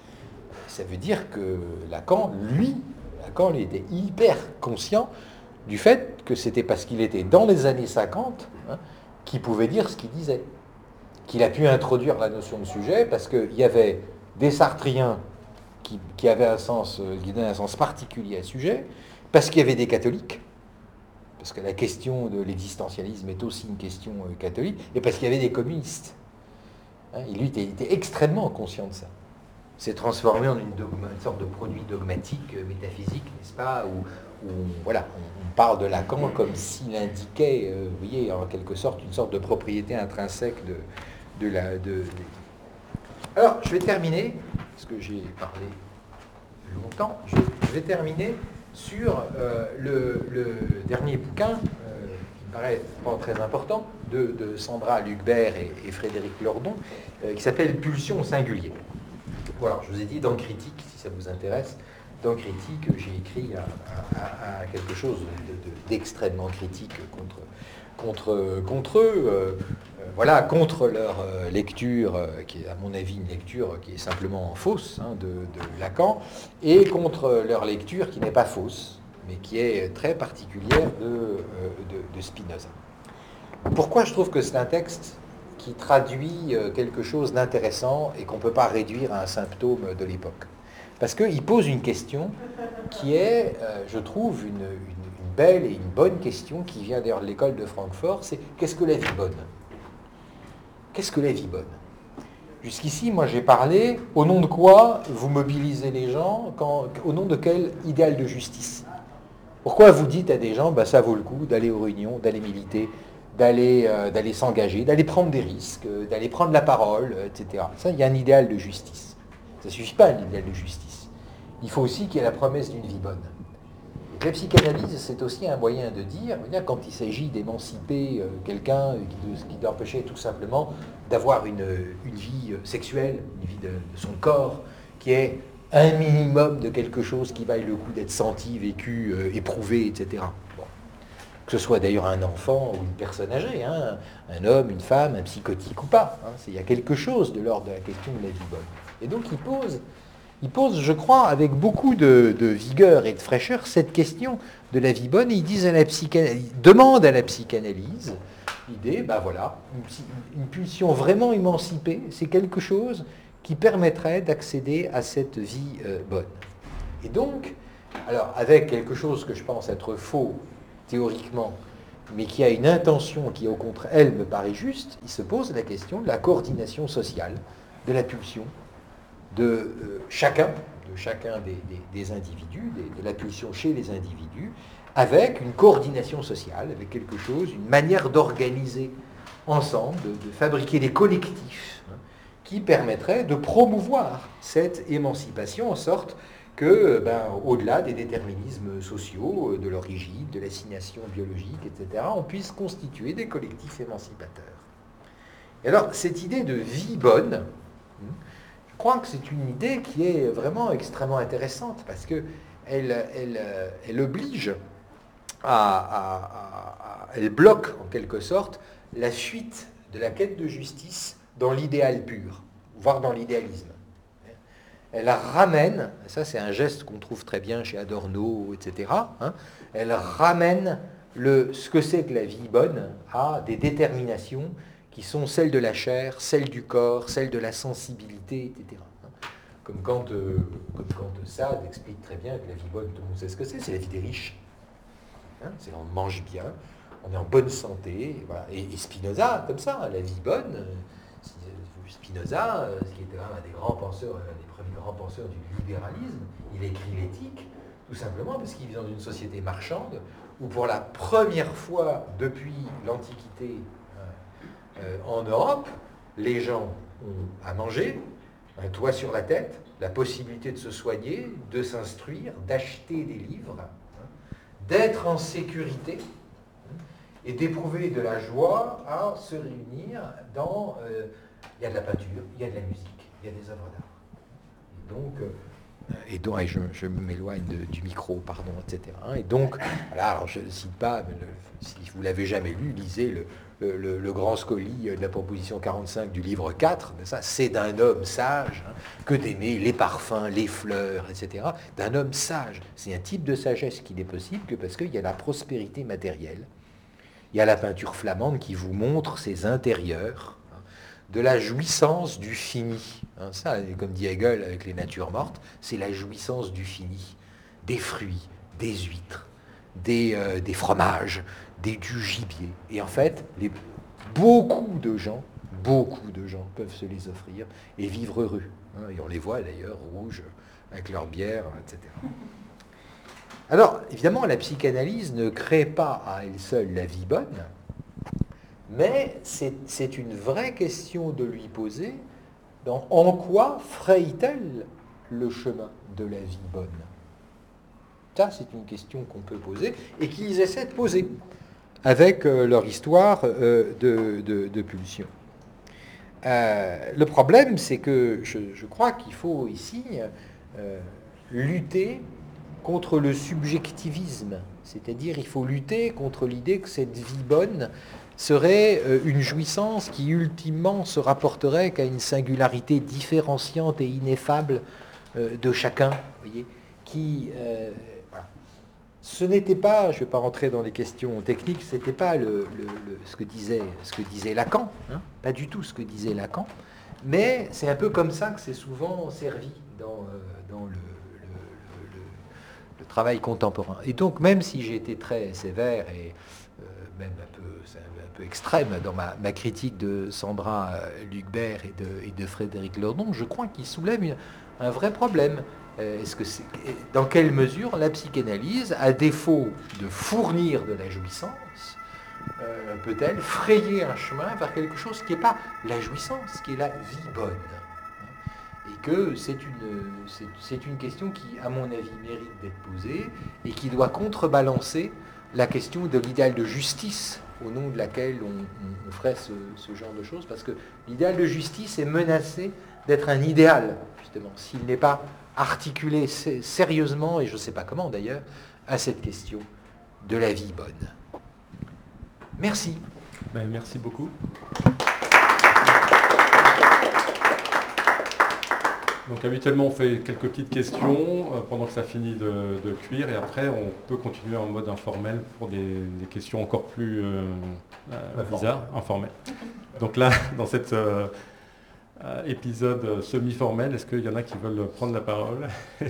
Ça veut dire que Lacan, lui, Lacan il était hyper conscient du fait que c'était parce qu'il était dans les années cinquante hein, qu'il pouvait dire ce qu'il disait. Qu'il a pu introduire la notion de sujet parce qu'il y avait des sartriens qui, qui avaient un sens, qui donnaient un sens particulier à sujet, parce qu'il y avait des catholiques, parce que la question de l'existentialisme est aussi une question catholique, et parce qu'il y avait des communistes. Hein, et lui, il était extrêmement conscient de ça. C'est transformé en une, dogma, une sorte de produit dogmatique, euh, métaphysique, n'est-ce pas, où, où voilà, on, on parle de Lacan comme s'il indiquait, euh, vous voyez, en quelque sorte, une sorte de propriété intrinsèque de, de la... De, de... Alors, je vais terminer, parce que j'ai parlé longtemps, je, je vais terminer sur euh, le, le dernier bouquin, euh, qui me paraît pas très important, de, de Sandra Lucbert et, et Frédéric Lordon, euh, qui s'appelle « Pulsion au singulier ». Voilà, je vous ai dit, dans Critique, si ça vous intéresse, dans Critique, j'ai écrit à, à, à quelque chose de, de, d'extrêmement critique contre, contre, contre eux, euh, voilà, contre leur euh, lecture, euh, qui est à mon avis une lecture qui est simplement fausse hein, de, de Lacan, et contre leur lecture qui n'est pas fausse, mais qui est très particulière de, euh, de, de Spinoza. Pourquoi je trouve que c'est un texte qui traduit quelque chose d'intéressant et qu'on ne peut pas réduire à un symptôme de l'époque. Parce qu'il pose une question qui est, euh, je trouve, une, une, une belle et une bonne question qui vient d'ailleurs de l'école de Francfort, c'est qu'est-ce que la vie bonne ? Qu'est-ce que la vie bonne ? Jusqu'ici, moi j'ai parlé, au nom de quoi vous mobilisez les gens, quand, au nom de quel idéal de justice ? Pourquoi vous dites à des gens, bah, ça vaut le coup d'aller aux réunions, d'aller militer, d'aller, euh, d'aller s'engager, d'aller prendre des risques, euh, d'aller prendre la parole, euh, et cetera. Ça, il y a un idéal de justice. Ça ne suffit pas un idéal de justice. Il faut aussi qu'il y ait la promesse d'une vie bonne. Et la psychanalyse, c'est aussi un moyen de dire, quand il s'agit d'émanciper euh, quelqu'un, qui, qui doit empêcher tout simplement d'avoir une, une vie sexuelle, une vie de, de son corps, qui est un minimum de quelque chose qui vaille le coup d'être senti, vécu, euh, éprouvé, et cetera. Bon. que ce soit d'ailleurs un enfant ou une personne âgée, hein, un homme, une femme, un psychotique ou pas. Hein, il y a quelque chose de l'ordre de la question de la vie bonne. Et donc il pose, il pose, je crois, avec beaucoup de, de vigueur et de fraîcheur, cette question de la vie bonne. Et ils disent à la psychanalyse, demandent à la psychanalyse l'idée, ben voilà, une, une pulsion vraiment émancipée, c'est quelque chose qui permettrait d'accéder à cette vie euh, bonne. Et donc, alors avec quelque chose que je pense être faux théoriquement, mais qui a une intention qui au contraire, elle, me paraît juste, il se pose la question de la coordination sociale, de la pulsion, de euh, chacun, de chacun des, des, des individus, des, de la pulsion chez les individus, avec une coordination sociale, avec quelque chose, une manière d'organiser ensemble, de, de fabriquer des collectifs hein, qui permettraient de promouvoir cette émancipation en sorte que, ben, au-delà des déterminismes sociaux, de l'origine, de l'assignation biologique, et cetera, on puisse constituer des collectifs émancipateurs. Et alors, cette idée de vie bonne, je crois que c'est une idée qui est vraiment extrêmement intéressante, parce qu'elle elle, elle oblige à, à, à, à... Elle bloque, en quelque sorte, la fuite de la quête de justice dans l'idéal pur, voire dans l'idéalisme. Elle ramène, ça c'est un geste qu'on trouve très bien chez Adorno, et cetera, hein, elle ramène le, ce que c'est que la vie bonne à des déterminations qui sont celles de la chair, celles du corps, celles de la sensibilité, et cetera. Comme quand, euh, comme quand Sade explique très bien que la vie bonne, tout le monde sait ce que c'est, c'est la vie des riches. Hein, c'est on mange bien, on est en bonne santé, et, voilà. et, et Spinoza, comme ça, la vie bonne, euh, Spinoza, euh, qui était un des grands penseurs, un des premiers grands penseurs du libéralisme, il écrit l'éthique, tout simplement parce qu'il vit dans une société marchande, où pour la première fois depuis l'Antiquité euh, euh, en Europe, les gens ont à manger, un toit sur la tête, la possibilité de se soigner, de s'instruire, d'acheter des livres, hein, d'être en sécurité hein, et d'éprouver de la joie à se réunir dans... Euh, il y a de la peinture, il y a de la musique, il y a des œuvres d'art. Et donc... Euh, Et donc, et je, je m'éloigne de, du micro, pardon, et cetera. Et donc, voilà, alors je ne cite pas, mais le, si vous ne l'avez jamais lu, lisez le, le, le, le grand scoli de la proposition quarante-cinq du livre quatre. Ça, c'est d'un homme sage hein, que d'aimer les parfums, les fleurs, et cetera. D'un homme sage. C'est un type de sagesse qui n'est possible que parce qu'il y a la prospérité matérielle. Il y a la peinture flamande qui vous montre ses intérieurs, de la jouissance du fini. Hein, ça, comme dit Hegel avec les natures mortes, c'est la jouissance du fini. Des fruits, des huîtres, des, euh, des fromages, des, du gibier. Et en fait, les, beaucoup de gens, beaucoup de gens peuvent se les offrir et vivre heureux. Hein, et on les voit d'ailleurs rouges, avec leur bière, et cetera. Alors, évidemment, la psychanalyse ne crée pas à elle seule la vie bonne, mais c'est, c'est une vraie question de lui poser dans en quoi fraye-t-elle le chemin de la vie bonne. Ça, c'est une question qu'on peut poser et qu'ils essaient de poser avec euh, leur histoire euh, de, de, de pulsion. Euh, le problème, c'est que je, je crois qu'il faut ici euh, lutter contre le subjectivisme, c'est-à-dire il faut lutter contre l'idée que cette vie bonne serait une jouissance qui ultimement se rapporterait qu'à une singularité différenciante et ineffable de chacun, vous voyez, qui, euh, voilà. Ce n'était pas, je ne vais pas rentrer dans les questions techniques, ce n'était pas le, le, le, ce, que disait, ce que disait Lacan, hein, pas du tout ce que disait Lacan, mais c'est un peu comme ça que c'est souvent servi dans, euh, dans le, le, le, le travail contemporain. Et donc, même si j'ai été très sévère et euh, même un peu, c'est un, un peu extrême dans ma, ma critique de Sandra Lucbert et de, et de Frédéric Lordon, je crois qu'il soulève une, un vrai problème. Est-ce que c'est, dans quelle mesure la psychanalyse, à défaut de fournir de la jouissance, euh, peut-elle frayer un chemin vers quelque chose qui n'est pas la jouissance, qui est la vie bonne? Et que c'est une, c'est, c'est une question qui, à mon avis, mérite d'être posée et qui doit contrebalancer la question de l'idéal de justice au nom de laquelle on, on, on ferait ce, ce genre de choses, parce que l'idéal de justice est menacé d'être un idéal, justement, s'il n'est pas articulé sérieusement, et je ne sais pas comment d'ailleurs, à cette question de la vie bonne. Merci. Ben, merci beaucoup. Donc habituellement on fait quelques petites questions euh, pendant que ça finit de, de cuire et après on peut continuer en mode informel pour des, des questions encore plus euh, euh, bizarres, informelles. Donc là, dans cet euh, euh, épisode semi-formel, est-ce qu'il y en a qui veulent prendre la parole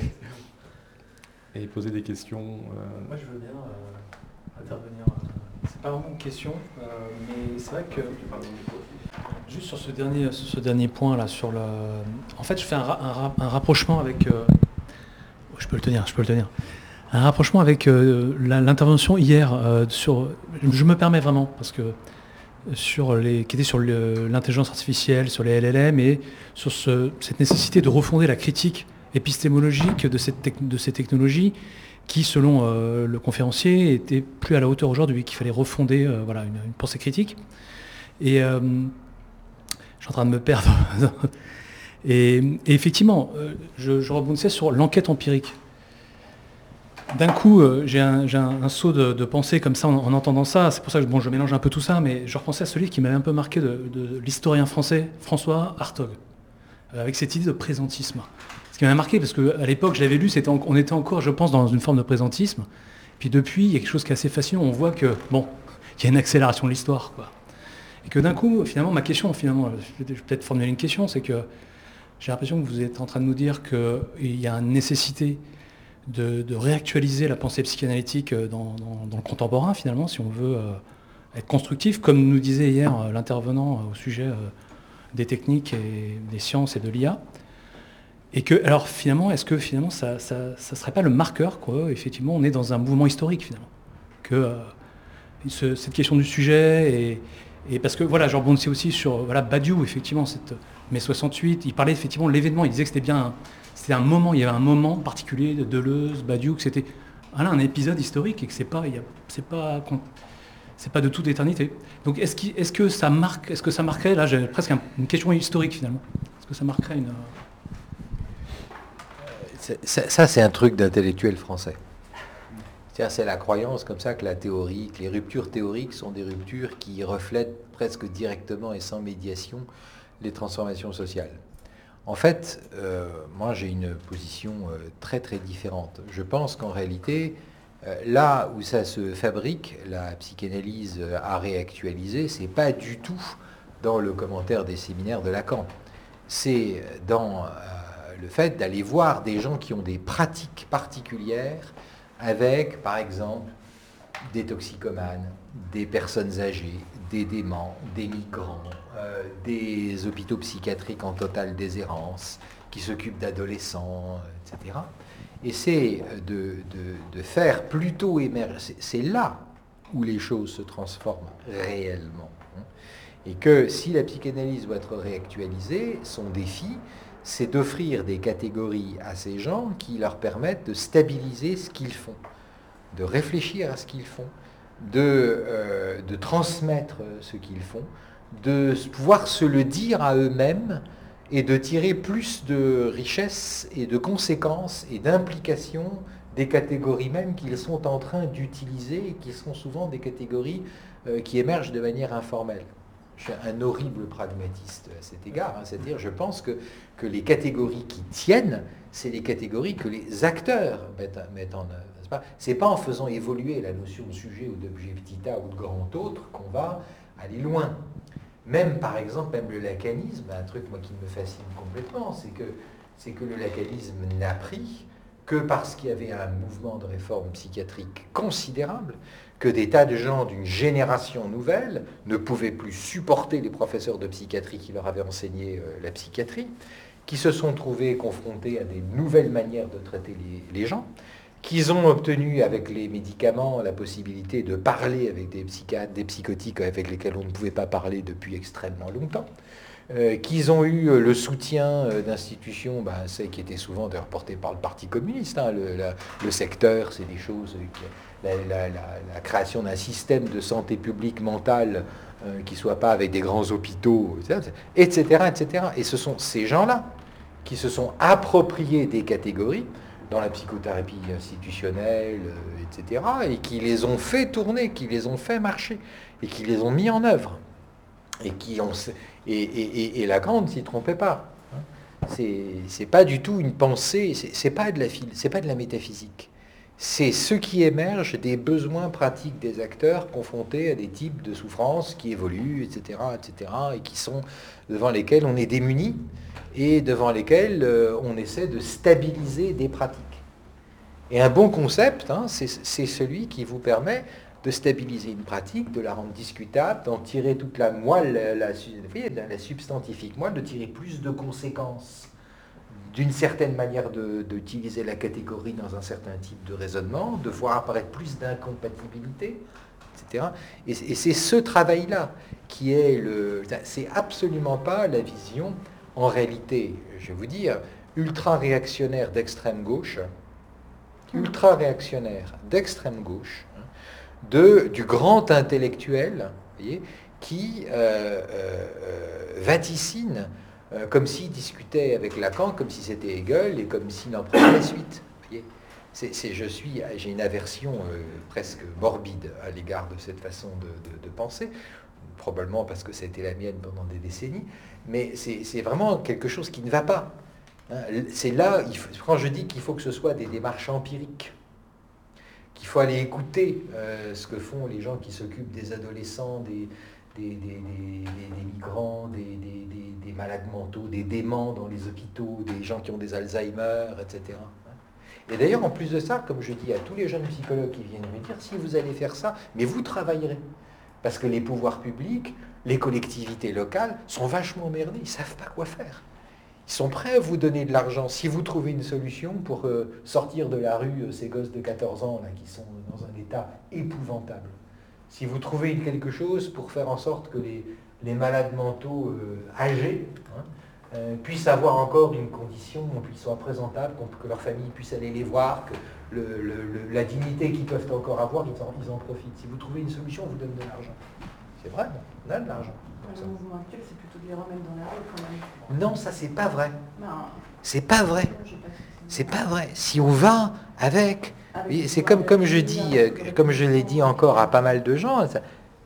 et poser des questions euh... Moi je veux bien euh, intervenir. C'est pas vraiment une question, euh, mais c'est vrai que juste sur ce dernier, sur ce dernier point là, sur le, en fait, je fais un, ra- un, ra- un rapprochement avec, euh, je peux le tenir, je peux le tenir, un rapprochement avec euh, la- l'intervention hier euh, sur, je me permets vraiment parce que sur les, qui était sur le- l'intelligence artificielle, sur les L L M et sur ce- cette nécessité de refonder la critique épistémologique de, cette tec- de ces technologies qui, selon euh, le conférencier, était plus à la hauteur aujourd'hui, qu'il fallait refonder euh, voilà, une, une pensée critique. Et euh, je suis en train de me perdre. et, et effectivement, euh, je, je rebondissais sur l'enquête empirique. D'un coup, euh, j'ai, un, j'ai un, un saut de, de pensée comme ça en, en entendant ça. C'est pour ça que bon, je mélange un peu tout ça, mais je repensais à celui qui m'avait un peu marqué de, de l'historien français, François Hartog, euh, avec cette idée de présentisme. Ce qui m'a marqué, parce qu'à l'époque, je l'avais lu, c'était en, on était encore, je pense, dans une forme de présentisme. Puis depuis, il y a quelque chose qui est assez fascinant. On voit que, bon, il y a une accélération de l'histoire, quoi. Et que d'un coup, finalement, ma question, finalement, je vais peut-être formuler une question, c'est que j'ai l'impression que vous êtes en train de nous dire qu'il y a une nécessité de, de réactualiser la pensée psychanalytique dans, dans, dans le contemporain, finalement, si on veut euh, être constructif, comme nous disait hier euh, l'intervenant euh, au sujet euh, des techniques et des sciences et de l'I A. Et que, alors finalement, est-ce que finalement ça ne serait pas le marqueur, quoi, effectivement, on est dans un mouvement historique, finalement, que euh, ce, cette question du sujet, et, et parce que, voilà, je rebondissais aussi sur, voilà, Badiou, effectivement, cette mai soixante-huit, il parlait effectivement de l'événement, il disait que c'était bien, un, c'était un moment, il y avait un moment particulier de Deleuze, Badiou, que c'était voilà, un épisode historique, et que c'est pas, il y a, c'est pas, c'est pas de toute éternité. Donc est-ce, qu'il, est-ce que ça marque, est-ce que ça marquerait, là j'ai presque un, une question historique, finalement, est-ce que ça marquerait une... Ça, ça, c'est un truc d'intellectuel français. C'est-à-dire, c'est la croyance comme ça que la théorie, que les ruptures théoriques sont des ruptures qui reflètent presque directement et sans médiation les transformations sociales. En fait, euh, moi j'ai une position euh, très très différente. Je pense qu'en réalité, euh, là où ça se fabrique, la psychanalyse à réactualiser, c'est pas du tout dans le commentaire des séminaires de Lacan. C'est dans... Euh, le fait d'aller voir des gens qui ont des pratiques particulières avec, par exemple, des toxicomanes, des personnes âgées, des déments, des migrants, euh, des hôpitaux psychiatriques en totale déshérence, qui s'occupent d'adolescents, et cetera. Et c'est de, de, de faire plutôt émerger, c'est, c'est là où les choses se transforment réellement. Et que si la psychanalyse doit être réactualisée, son défi, c'est d'offrir des catégories à ces gens qui leur permettent de stabiliser ce qu'ils font, de réfléchir à ce qu'ils font, de, euh, de transmettre ce qu'ils font, de pouvoir se le dire à eux-mêmes et de tirer plus de richesse et de conséquences et d'implications des catégories mêmes qu'ils sont en train d'utiliser et qui sont souvent des catégories euh, qui émergent de manière informelle. Je suis un horrible pragmatiste à cet égard, hein, c'est-à-dire je pense que, que les catégories qui tiennent, c'est les catégories que les acteurs mettent, mettent en œuvre. C'est pas, c'est pas en faisant évoluer la notion de sujet ou d'objet petit a ou de grand autre qu'on va aller loin. Même par exemple, même le lacanisme, un truc moi qui me fascine complètement, c'est que, c'est que le lacanisme n'a pris que parce qu'il y avait un mouvement de réforme psychiatrique considérable, que des tas de gens d'une génération nouvelle ne pouvaient plus supporter les professeurs de psychiatrie qui leur avaient enseigné euh, la psychiatrie, qui se sont trouvés confrontés à des nouvelles manières de traiter les, les gens, qu'ils ont obtenu avec les médicaments la possibilité de parler avec des psychiatres, des psychotiques avec lesquels on ne pouvait pas parler depuis extrêmement longtemps, euh, qu'ils ont eu le soutien euh, d'institutions, ben, c'est, qui étaient souvent d'ailleurs portées par le Parti communiste, hein, le, la, le secteur, c'est des choses... Qui, La, la, la, la création d'un système de santé publique mentale euh, qui ne soit pas avec des grands hôpitaux, et cetera, et cetera. Et ce sont ces gens-là qui se sont appropriés des catégories dans la psychothérapie institutionnelle, euh, et cetera, et qui les ont fait tourner, qui les ont fait marcher. et qui les ont mis en œuvre. Et, qui ont, et, et, et Lacan ne s'y trompait pas. C'est, c'est pas du tout une pensée, c'est, c'est pas de la phil, c'est pas de la métaphysique. C'est ce qui émerge des besoins pratiques des acteurs confrontés à des types de souffrances qui évoluent, et cetera, et cetera, et qui sont devant lesquels on est démuni et devant lesquels euh, on essaie de stabiliser des pratiques. Et un bon concept, hein, c'est, c'est celui qui vous permet de stabiliser une pratique, de la rendre discutable, d'en tirer toute la moelle, la, la, la substantifique moelle, de tirer plus de conséquences d'une certaine manière de, d'utiliser la catégorie dans un certain type de raisonnement, de voir apparaître plus d'incompatibilité, et cetera. Et, et c'est ce travail-là qui est le... C'est absolument pas la vision, en réalité, je vais vous dire, ultra-réactionnaire d'extrême gauche, ultra-réactionnaire d'extrême gauche, de, du grand intellectuel, vous voyez, qui euh, euh, vaticine euh, comme s'il discutait avec Lacan, comme si c'était Hegel, et comme s'il en prenait la suite. Vous voyez, c'est, c'est, je suis, j'ai une aversion euh, presque morbide à l'égard de cette façon de, de, de penser, probablement parce que ça a été la mienne pendant des décennies, mais c'est, c'est vraiment quelque chose qui ne va pas. Hein. C'est là, il faut, quand je dis qu'il faut que ce soit des démarches empiriques, qu'il faut aller écouter euh, ce que font les gens qui s'occupent des adolescents, des, des, des, des, des, des migrants, des, des, des, des malades mentaux, des déments dans les hôpitaux, des gens qui ont des Alzheimer, et cetera. Et d'ailleurs, en plus de ça, comme je dis à tous les jeunes psychologues qui viennent me dire, si vous allez faire ça, mais vous travaillerez. Parce que les pouvoirs publics, les collectivités locales sont vachement emmerdés, ils ne savent pas quoi faire. Ils sont prêts à vous donner de l'argent si vous trouvez une solution pour euh, sortir de la rue euh, ces gosses de quatorze ans là, qui sont dans un état épouvantable. Si vous trouvez quelque chose pour faire en sorte que les, les malades mentaux euh, âgés hein, euh, puissent avoir encore une condition, qu'ils soient présentables, que leur famille puisse aller les voir, que le, le, le, la dignité qu'ils peuvent encore avoir, ils en, ils en profitent. Si vous trouvez une solution, on vous donne de l'argent. C'est vrai, on a de l'argent. Le mouvement actuel, c'est plutôt de les remettre dans la rue quand même. Non, ça c'est pas vrai. Non. C'est pas vrai. C'est pas vrai. Si on va avec, avec c'est comme, comme je dis, comme je l'ai dit encore à pas mal de gens, ça,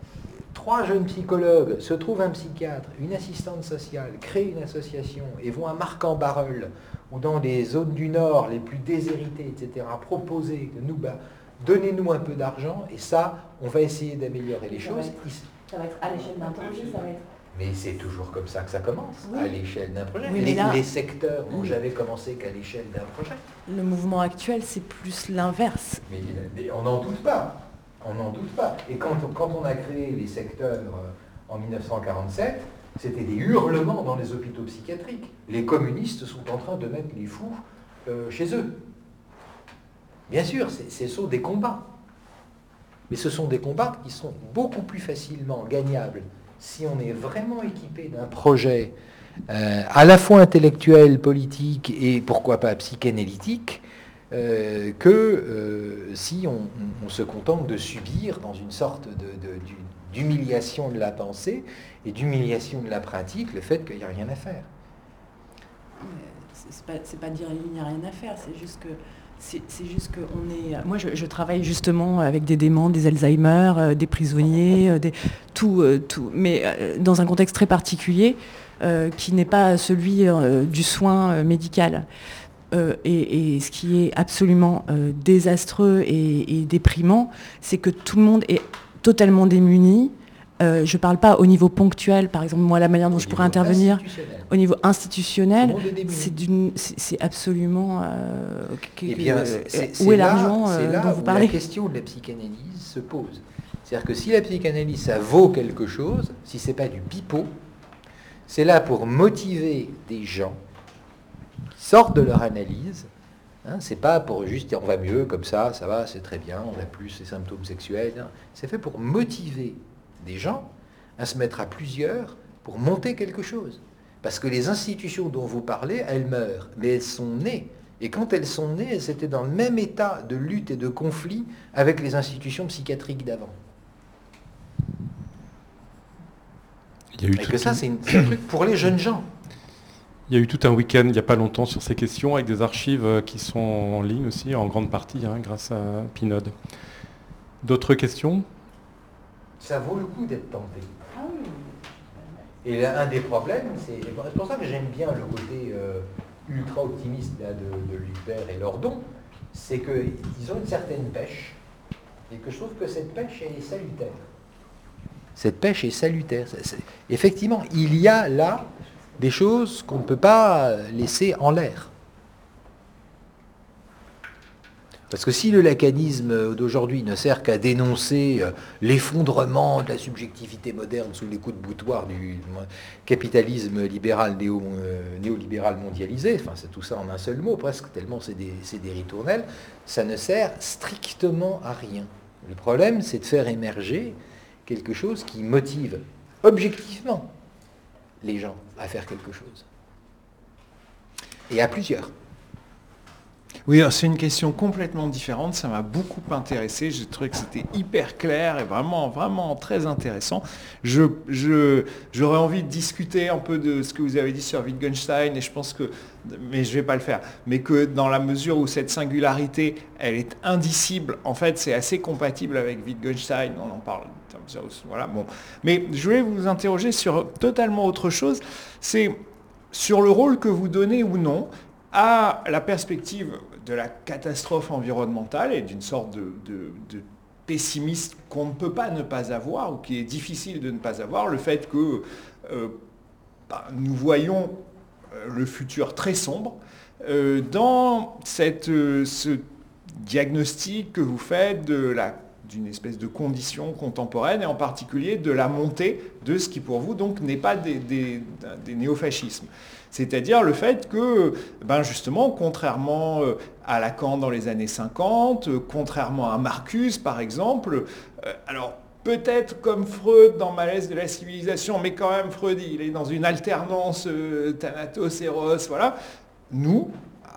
trois jeunes psychologues, se trouvent un psychiatre, une assistante sociale, créent une association et vont à Marc-en-Barœul ou dans les zones du Nord les plus déshéritées, et cetera, proposer que nous, bah, donnez-nous un peu d'argent et ça, on va essayer d'améliorer les choses. Ça va être à l'échelle d'un projet, ça va être... Mais c'est toujours comme ça que ça commence, oui. À l'échelle d'un projet. Oui, les, là, les secteurs n'ont oui. jamais commencé qu'à l'échelle d'un projet. Le mouvement actuel, c'est plus l'inverse. Mais, mais on n'en doute pas. On n'en doute pas. Et quand, quand on a créé les secteurs en mille neuf cent quarante-sept, c'était des hurlements dans les hôpitaux psychiatriques. Les communistes sont en train de mettre les fous euh, chez eux. Bien sûr, c'est, ce sont des combats. Mais ce sont des combats qui sont beaucoup plus facilement gagnables si on est vraiment équipé d'un projet euh, à la fois intellectuel, politique et pourquoi pas psychanalytique, euh, que euh, si on, on, on se contente de subir dans une sorte de, de, d'humiliation de la pensée et d'humiliation de la pratique le fait qu'il n'y a rien à faire. C'est pas, c'est pas dire il n'y a rien à faire, c'est juste que C'est, c'est juste qu'on est... Moi, je, je travaille justement avec des déments, des Alzheimer, euh, des prisonniers, euh, des, tout, euh, tout, mais euh, dans un contexte très particulier euh, qui n'est pas celui euh, du soin euh, médical. Euh, et, et ce qui est absolument euh, désastreux et, et déprimant, c'est que tout le monde est totalement démuni. Euh, je ne parle pas au niveau ponctuel, par exemple, moi, la manière dont au je pourrais intervenir, au niveau institutionnel, c'est, d'une, c'est, c'est absolument... Euh, eh bien, c'est, c'est, où c'est est là, l'argent c'est euh, là dont vous où parlez ? La question de la psychanalyse se pose. C'est-à-dire que si la psychanalyse, ça vaut quelque chose, si ce n'est pas du pipeau, c'est là pour motiver des gens qui sortent de leur analyse. Hein, c'est pas pour juste dire on va mieux, comme ça, ça va, c'est très bien, on n'a plus ces symptômes sexuels. Non. C'est fait pour motiver des gens à se mettre à plusieurs pour monter quelque chose. Parce que les institutions dont vous parlez, elles meurent, mais elles sont nées. Et quand elles sont nées, elles étaient dans le même état de lutte et de conflit avec les institutions psychiatriques d'avant. Il y a eu et que ça, c'est, une, c'est un truc pour les jeunes gens. Il y a eu tout un week-end, il n'y a pas longtemps, sur ces questions, avec des archives qui sont en ligne aussi, en grande partie, hein, grâce à Pinode. D'autres questions ? ça vaut le coup d'être tenté. Et là, un des problèmes, c'est, c'est pour ça que j'aime bien le côté euh, ultra optimiste là, de, de Lucbert et Lordon, c'est qu'ils ont une certaine pêche, et que je trouve que cette pêche elle est salutaire. Cette pêche est salutaire. C'est, c'est, effectivement, il y a là des choses qu'on ne peut pas laisser en l'air. Parce que si le lacanisme d'aujourd'hui ne sert qu'à dénoncer l'effondrement de la subjectivité moderne sous les coups de boutoir du capitalisme libéral néo, euh, néolibéral mondialisé, enfin c'est tout ça en un seul mot presque, tellement c'est des, c'est des ritournelles, ça ne sert strictement à rien. Le problème, c'est de faire émerger quelque chose qui motive objectivement les gens à faire quelque chose. Et à plusieurs. Oui, c'est une question complètement différente, ça m'a beaucoup intéressé, j'ai trouvé que c'était hyper clair et vraiment, vraiment très intéressant. Je, je, j'aurais envie de discuter un peu de ce que vous avez dit sur Wittgenstein, et je pense que, mais je ne vais pas le faire, mais que dans la mesure où cette singularité, elle est indicible, en fait c'est assez compatible avec Wittgenstein, on en parle, voilà, bon. Mais je voulais vous interroger sur totalement autre chose, c'est sur le rôle que vous donnez ou non à la perspective de la catastrophe environnementale et d'une sorte de, de, de pessimisme qu'on ne peut pas ne pas avoir, ou qui est difficile de ne pas avoir, le fait que euh, bah, nous voyons euh, le futur très sombre, euh, dans cette, euh, ce diagnostic que vous faites de la, d'une espèce de condition contemporaine, et en particulier de la montée de ce qui pour vous donc n'est pas des, des, des néofascismes. C'est-à-dire le fait que, ben justement, contrairement à Lacan dans les années cinquante, contrairement à Marcuse par exemple, euh, alors peut-être comme Freud dans Malaise de la civilisation, mais quand même Freud il est dans une alternance euh, Thanatos-Eros, voilà, nous,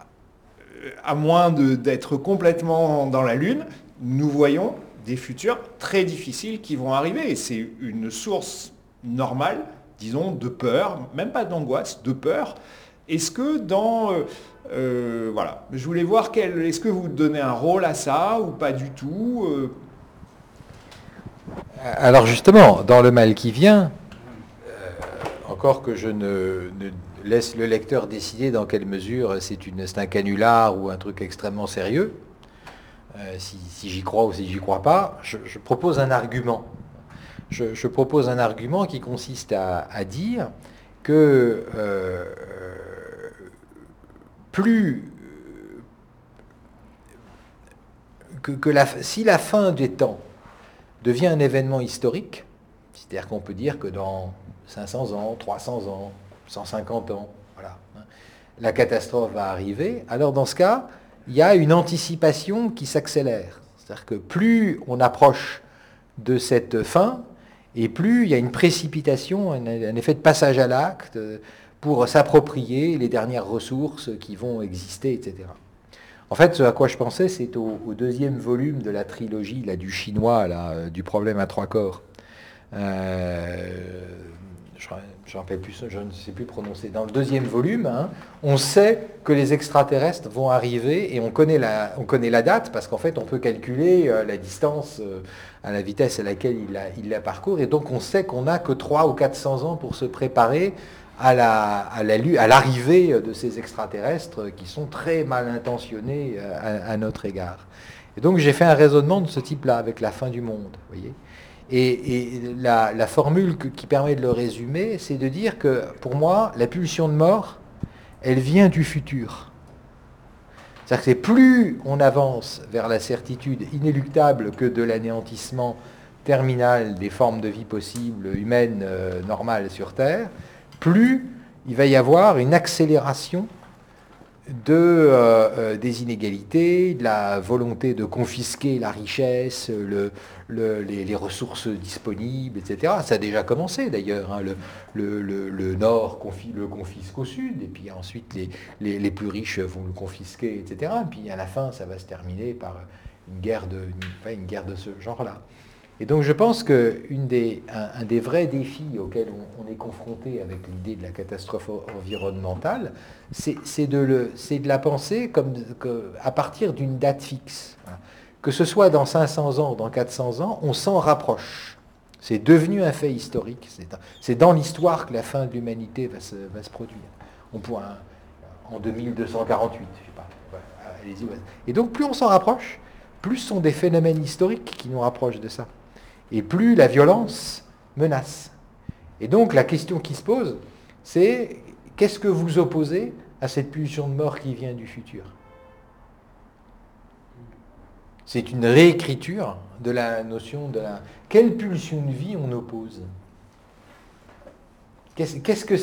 à moins de, d'être complètement dans la lune, nous voyons des futurs très difficiles qui vont arriver, et c'est une source normale, disons, de peur, même pas d'angoisse, de peur. Est-ce que dans... Euh, euh, voilà, je voulais voir, quel, est-ce que vous donnez un rôle à ça ou pas du tout euh... Alors justement, dans Le mal qui vient, euh, encore que je ne, ne laisse le lecteur décider dans quelle mesure c'est, une, c'est un canular ou un truc extrêmement sérieux, euh, si, si j'y crois ou si j'y crois pas, je, je propose un argument. Je, je propose un argument qui consiste à, à dire que euh, plus que, que la, si la fin des temps devient un événement historique, c'est-à-dire qu'on peut dire que dans cinq cents ans, trois cents ans, cent cinquante ans, voilà, hein, la catastrophe va arriver, alors dans ce cas, il y a une anticipation qui s'accélère. C'est-à-dire que plus on approche de cette fin, et plus il y a une précipitation, un, un effet de passage à l'acte pour s'approprier les dernières ressources qui vont exister, et cetera. En fait, ce à quoi je pensais, c'est au, au deuxième volume de la trilogie là, du chinois, là, du problème à trois corps. Euh, je, je, rappelle plus, je ne sais plus prononcer. Dans le deuxième volume, hein, on sait que les extraterrestres vont arriver et on connaît la, on connaît la date parce qu'en fait, on peut calculer euh, la distance euh, à la vitesse à laquelle il la, il la parcourt. Et donc, on sait qu'on n'a que trois ou quatre cents ans pour se préparer à, la, à, la, à l'arrivée de ces extraterrestres qui sont très mal intentionnés à, à notre égard. Et donc, j'ai fait un raisonnement de ce type-là avec la fin du monde, vous voyez. Et, et la, la formule que, qui permet de le résumer, c'est de dire que, pour moi, la pulsion de mort, elle vient du futur. C'est-à-dire que c'est plus on avance vers la certitude inéluctable que de l'anéantissement terminal des formes de vie possibles, humaines, euh, normales sur Terre, plus il va y avoir une accélération de, euh, euh, des inégalités, de la volonté de confisquer la richesse, le, le, les, les ressources disponibles, et cetera. Ça a déjà commencé d'ailleurs. Hein. Le, le, le, le Nord confi, le confisque au Sud, et puis ensuite les, les, les plus riches vont le confisquer, et cetera. Et puis à la fin, ça va se terminer par une guerre de, une, une guerre de ce genre-là. Et donc je pense qu'un des, un, un des vrais défis auxquels on, on est confronté avec l'idée de la catastrophe environnementale, c'est, c'est, de, le, c'est de la penser comme, que, à partir d'une date fixe. Voilà. Que ce soit dans cinq cents ans ou dans quatre cents ans, on s'en rapproche. C'est devenu un fait historique. C'est dans, c'est dans l'histoire que la fin de l'humanité va se, va se produire. On pourra, en deux mille deux cent quarante-huit, je sais pas. Ouais, allez-y, ouais. Et donc, plus on s'en rapproche, plus ce sont des phénomènes historiques qui nous rapprochent de ça. Et plus la violence menace. Et donc, la question qui se pose, c'est qu'est-ce que vous opposez à cette pulsion de mort qui vient du futur ? C'est une réécriture de la notion de la... Quelle pulsion de vie on oppose ? Qu'est-ce, qu'est-ce que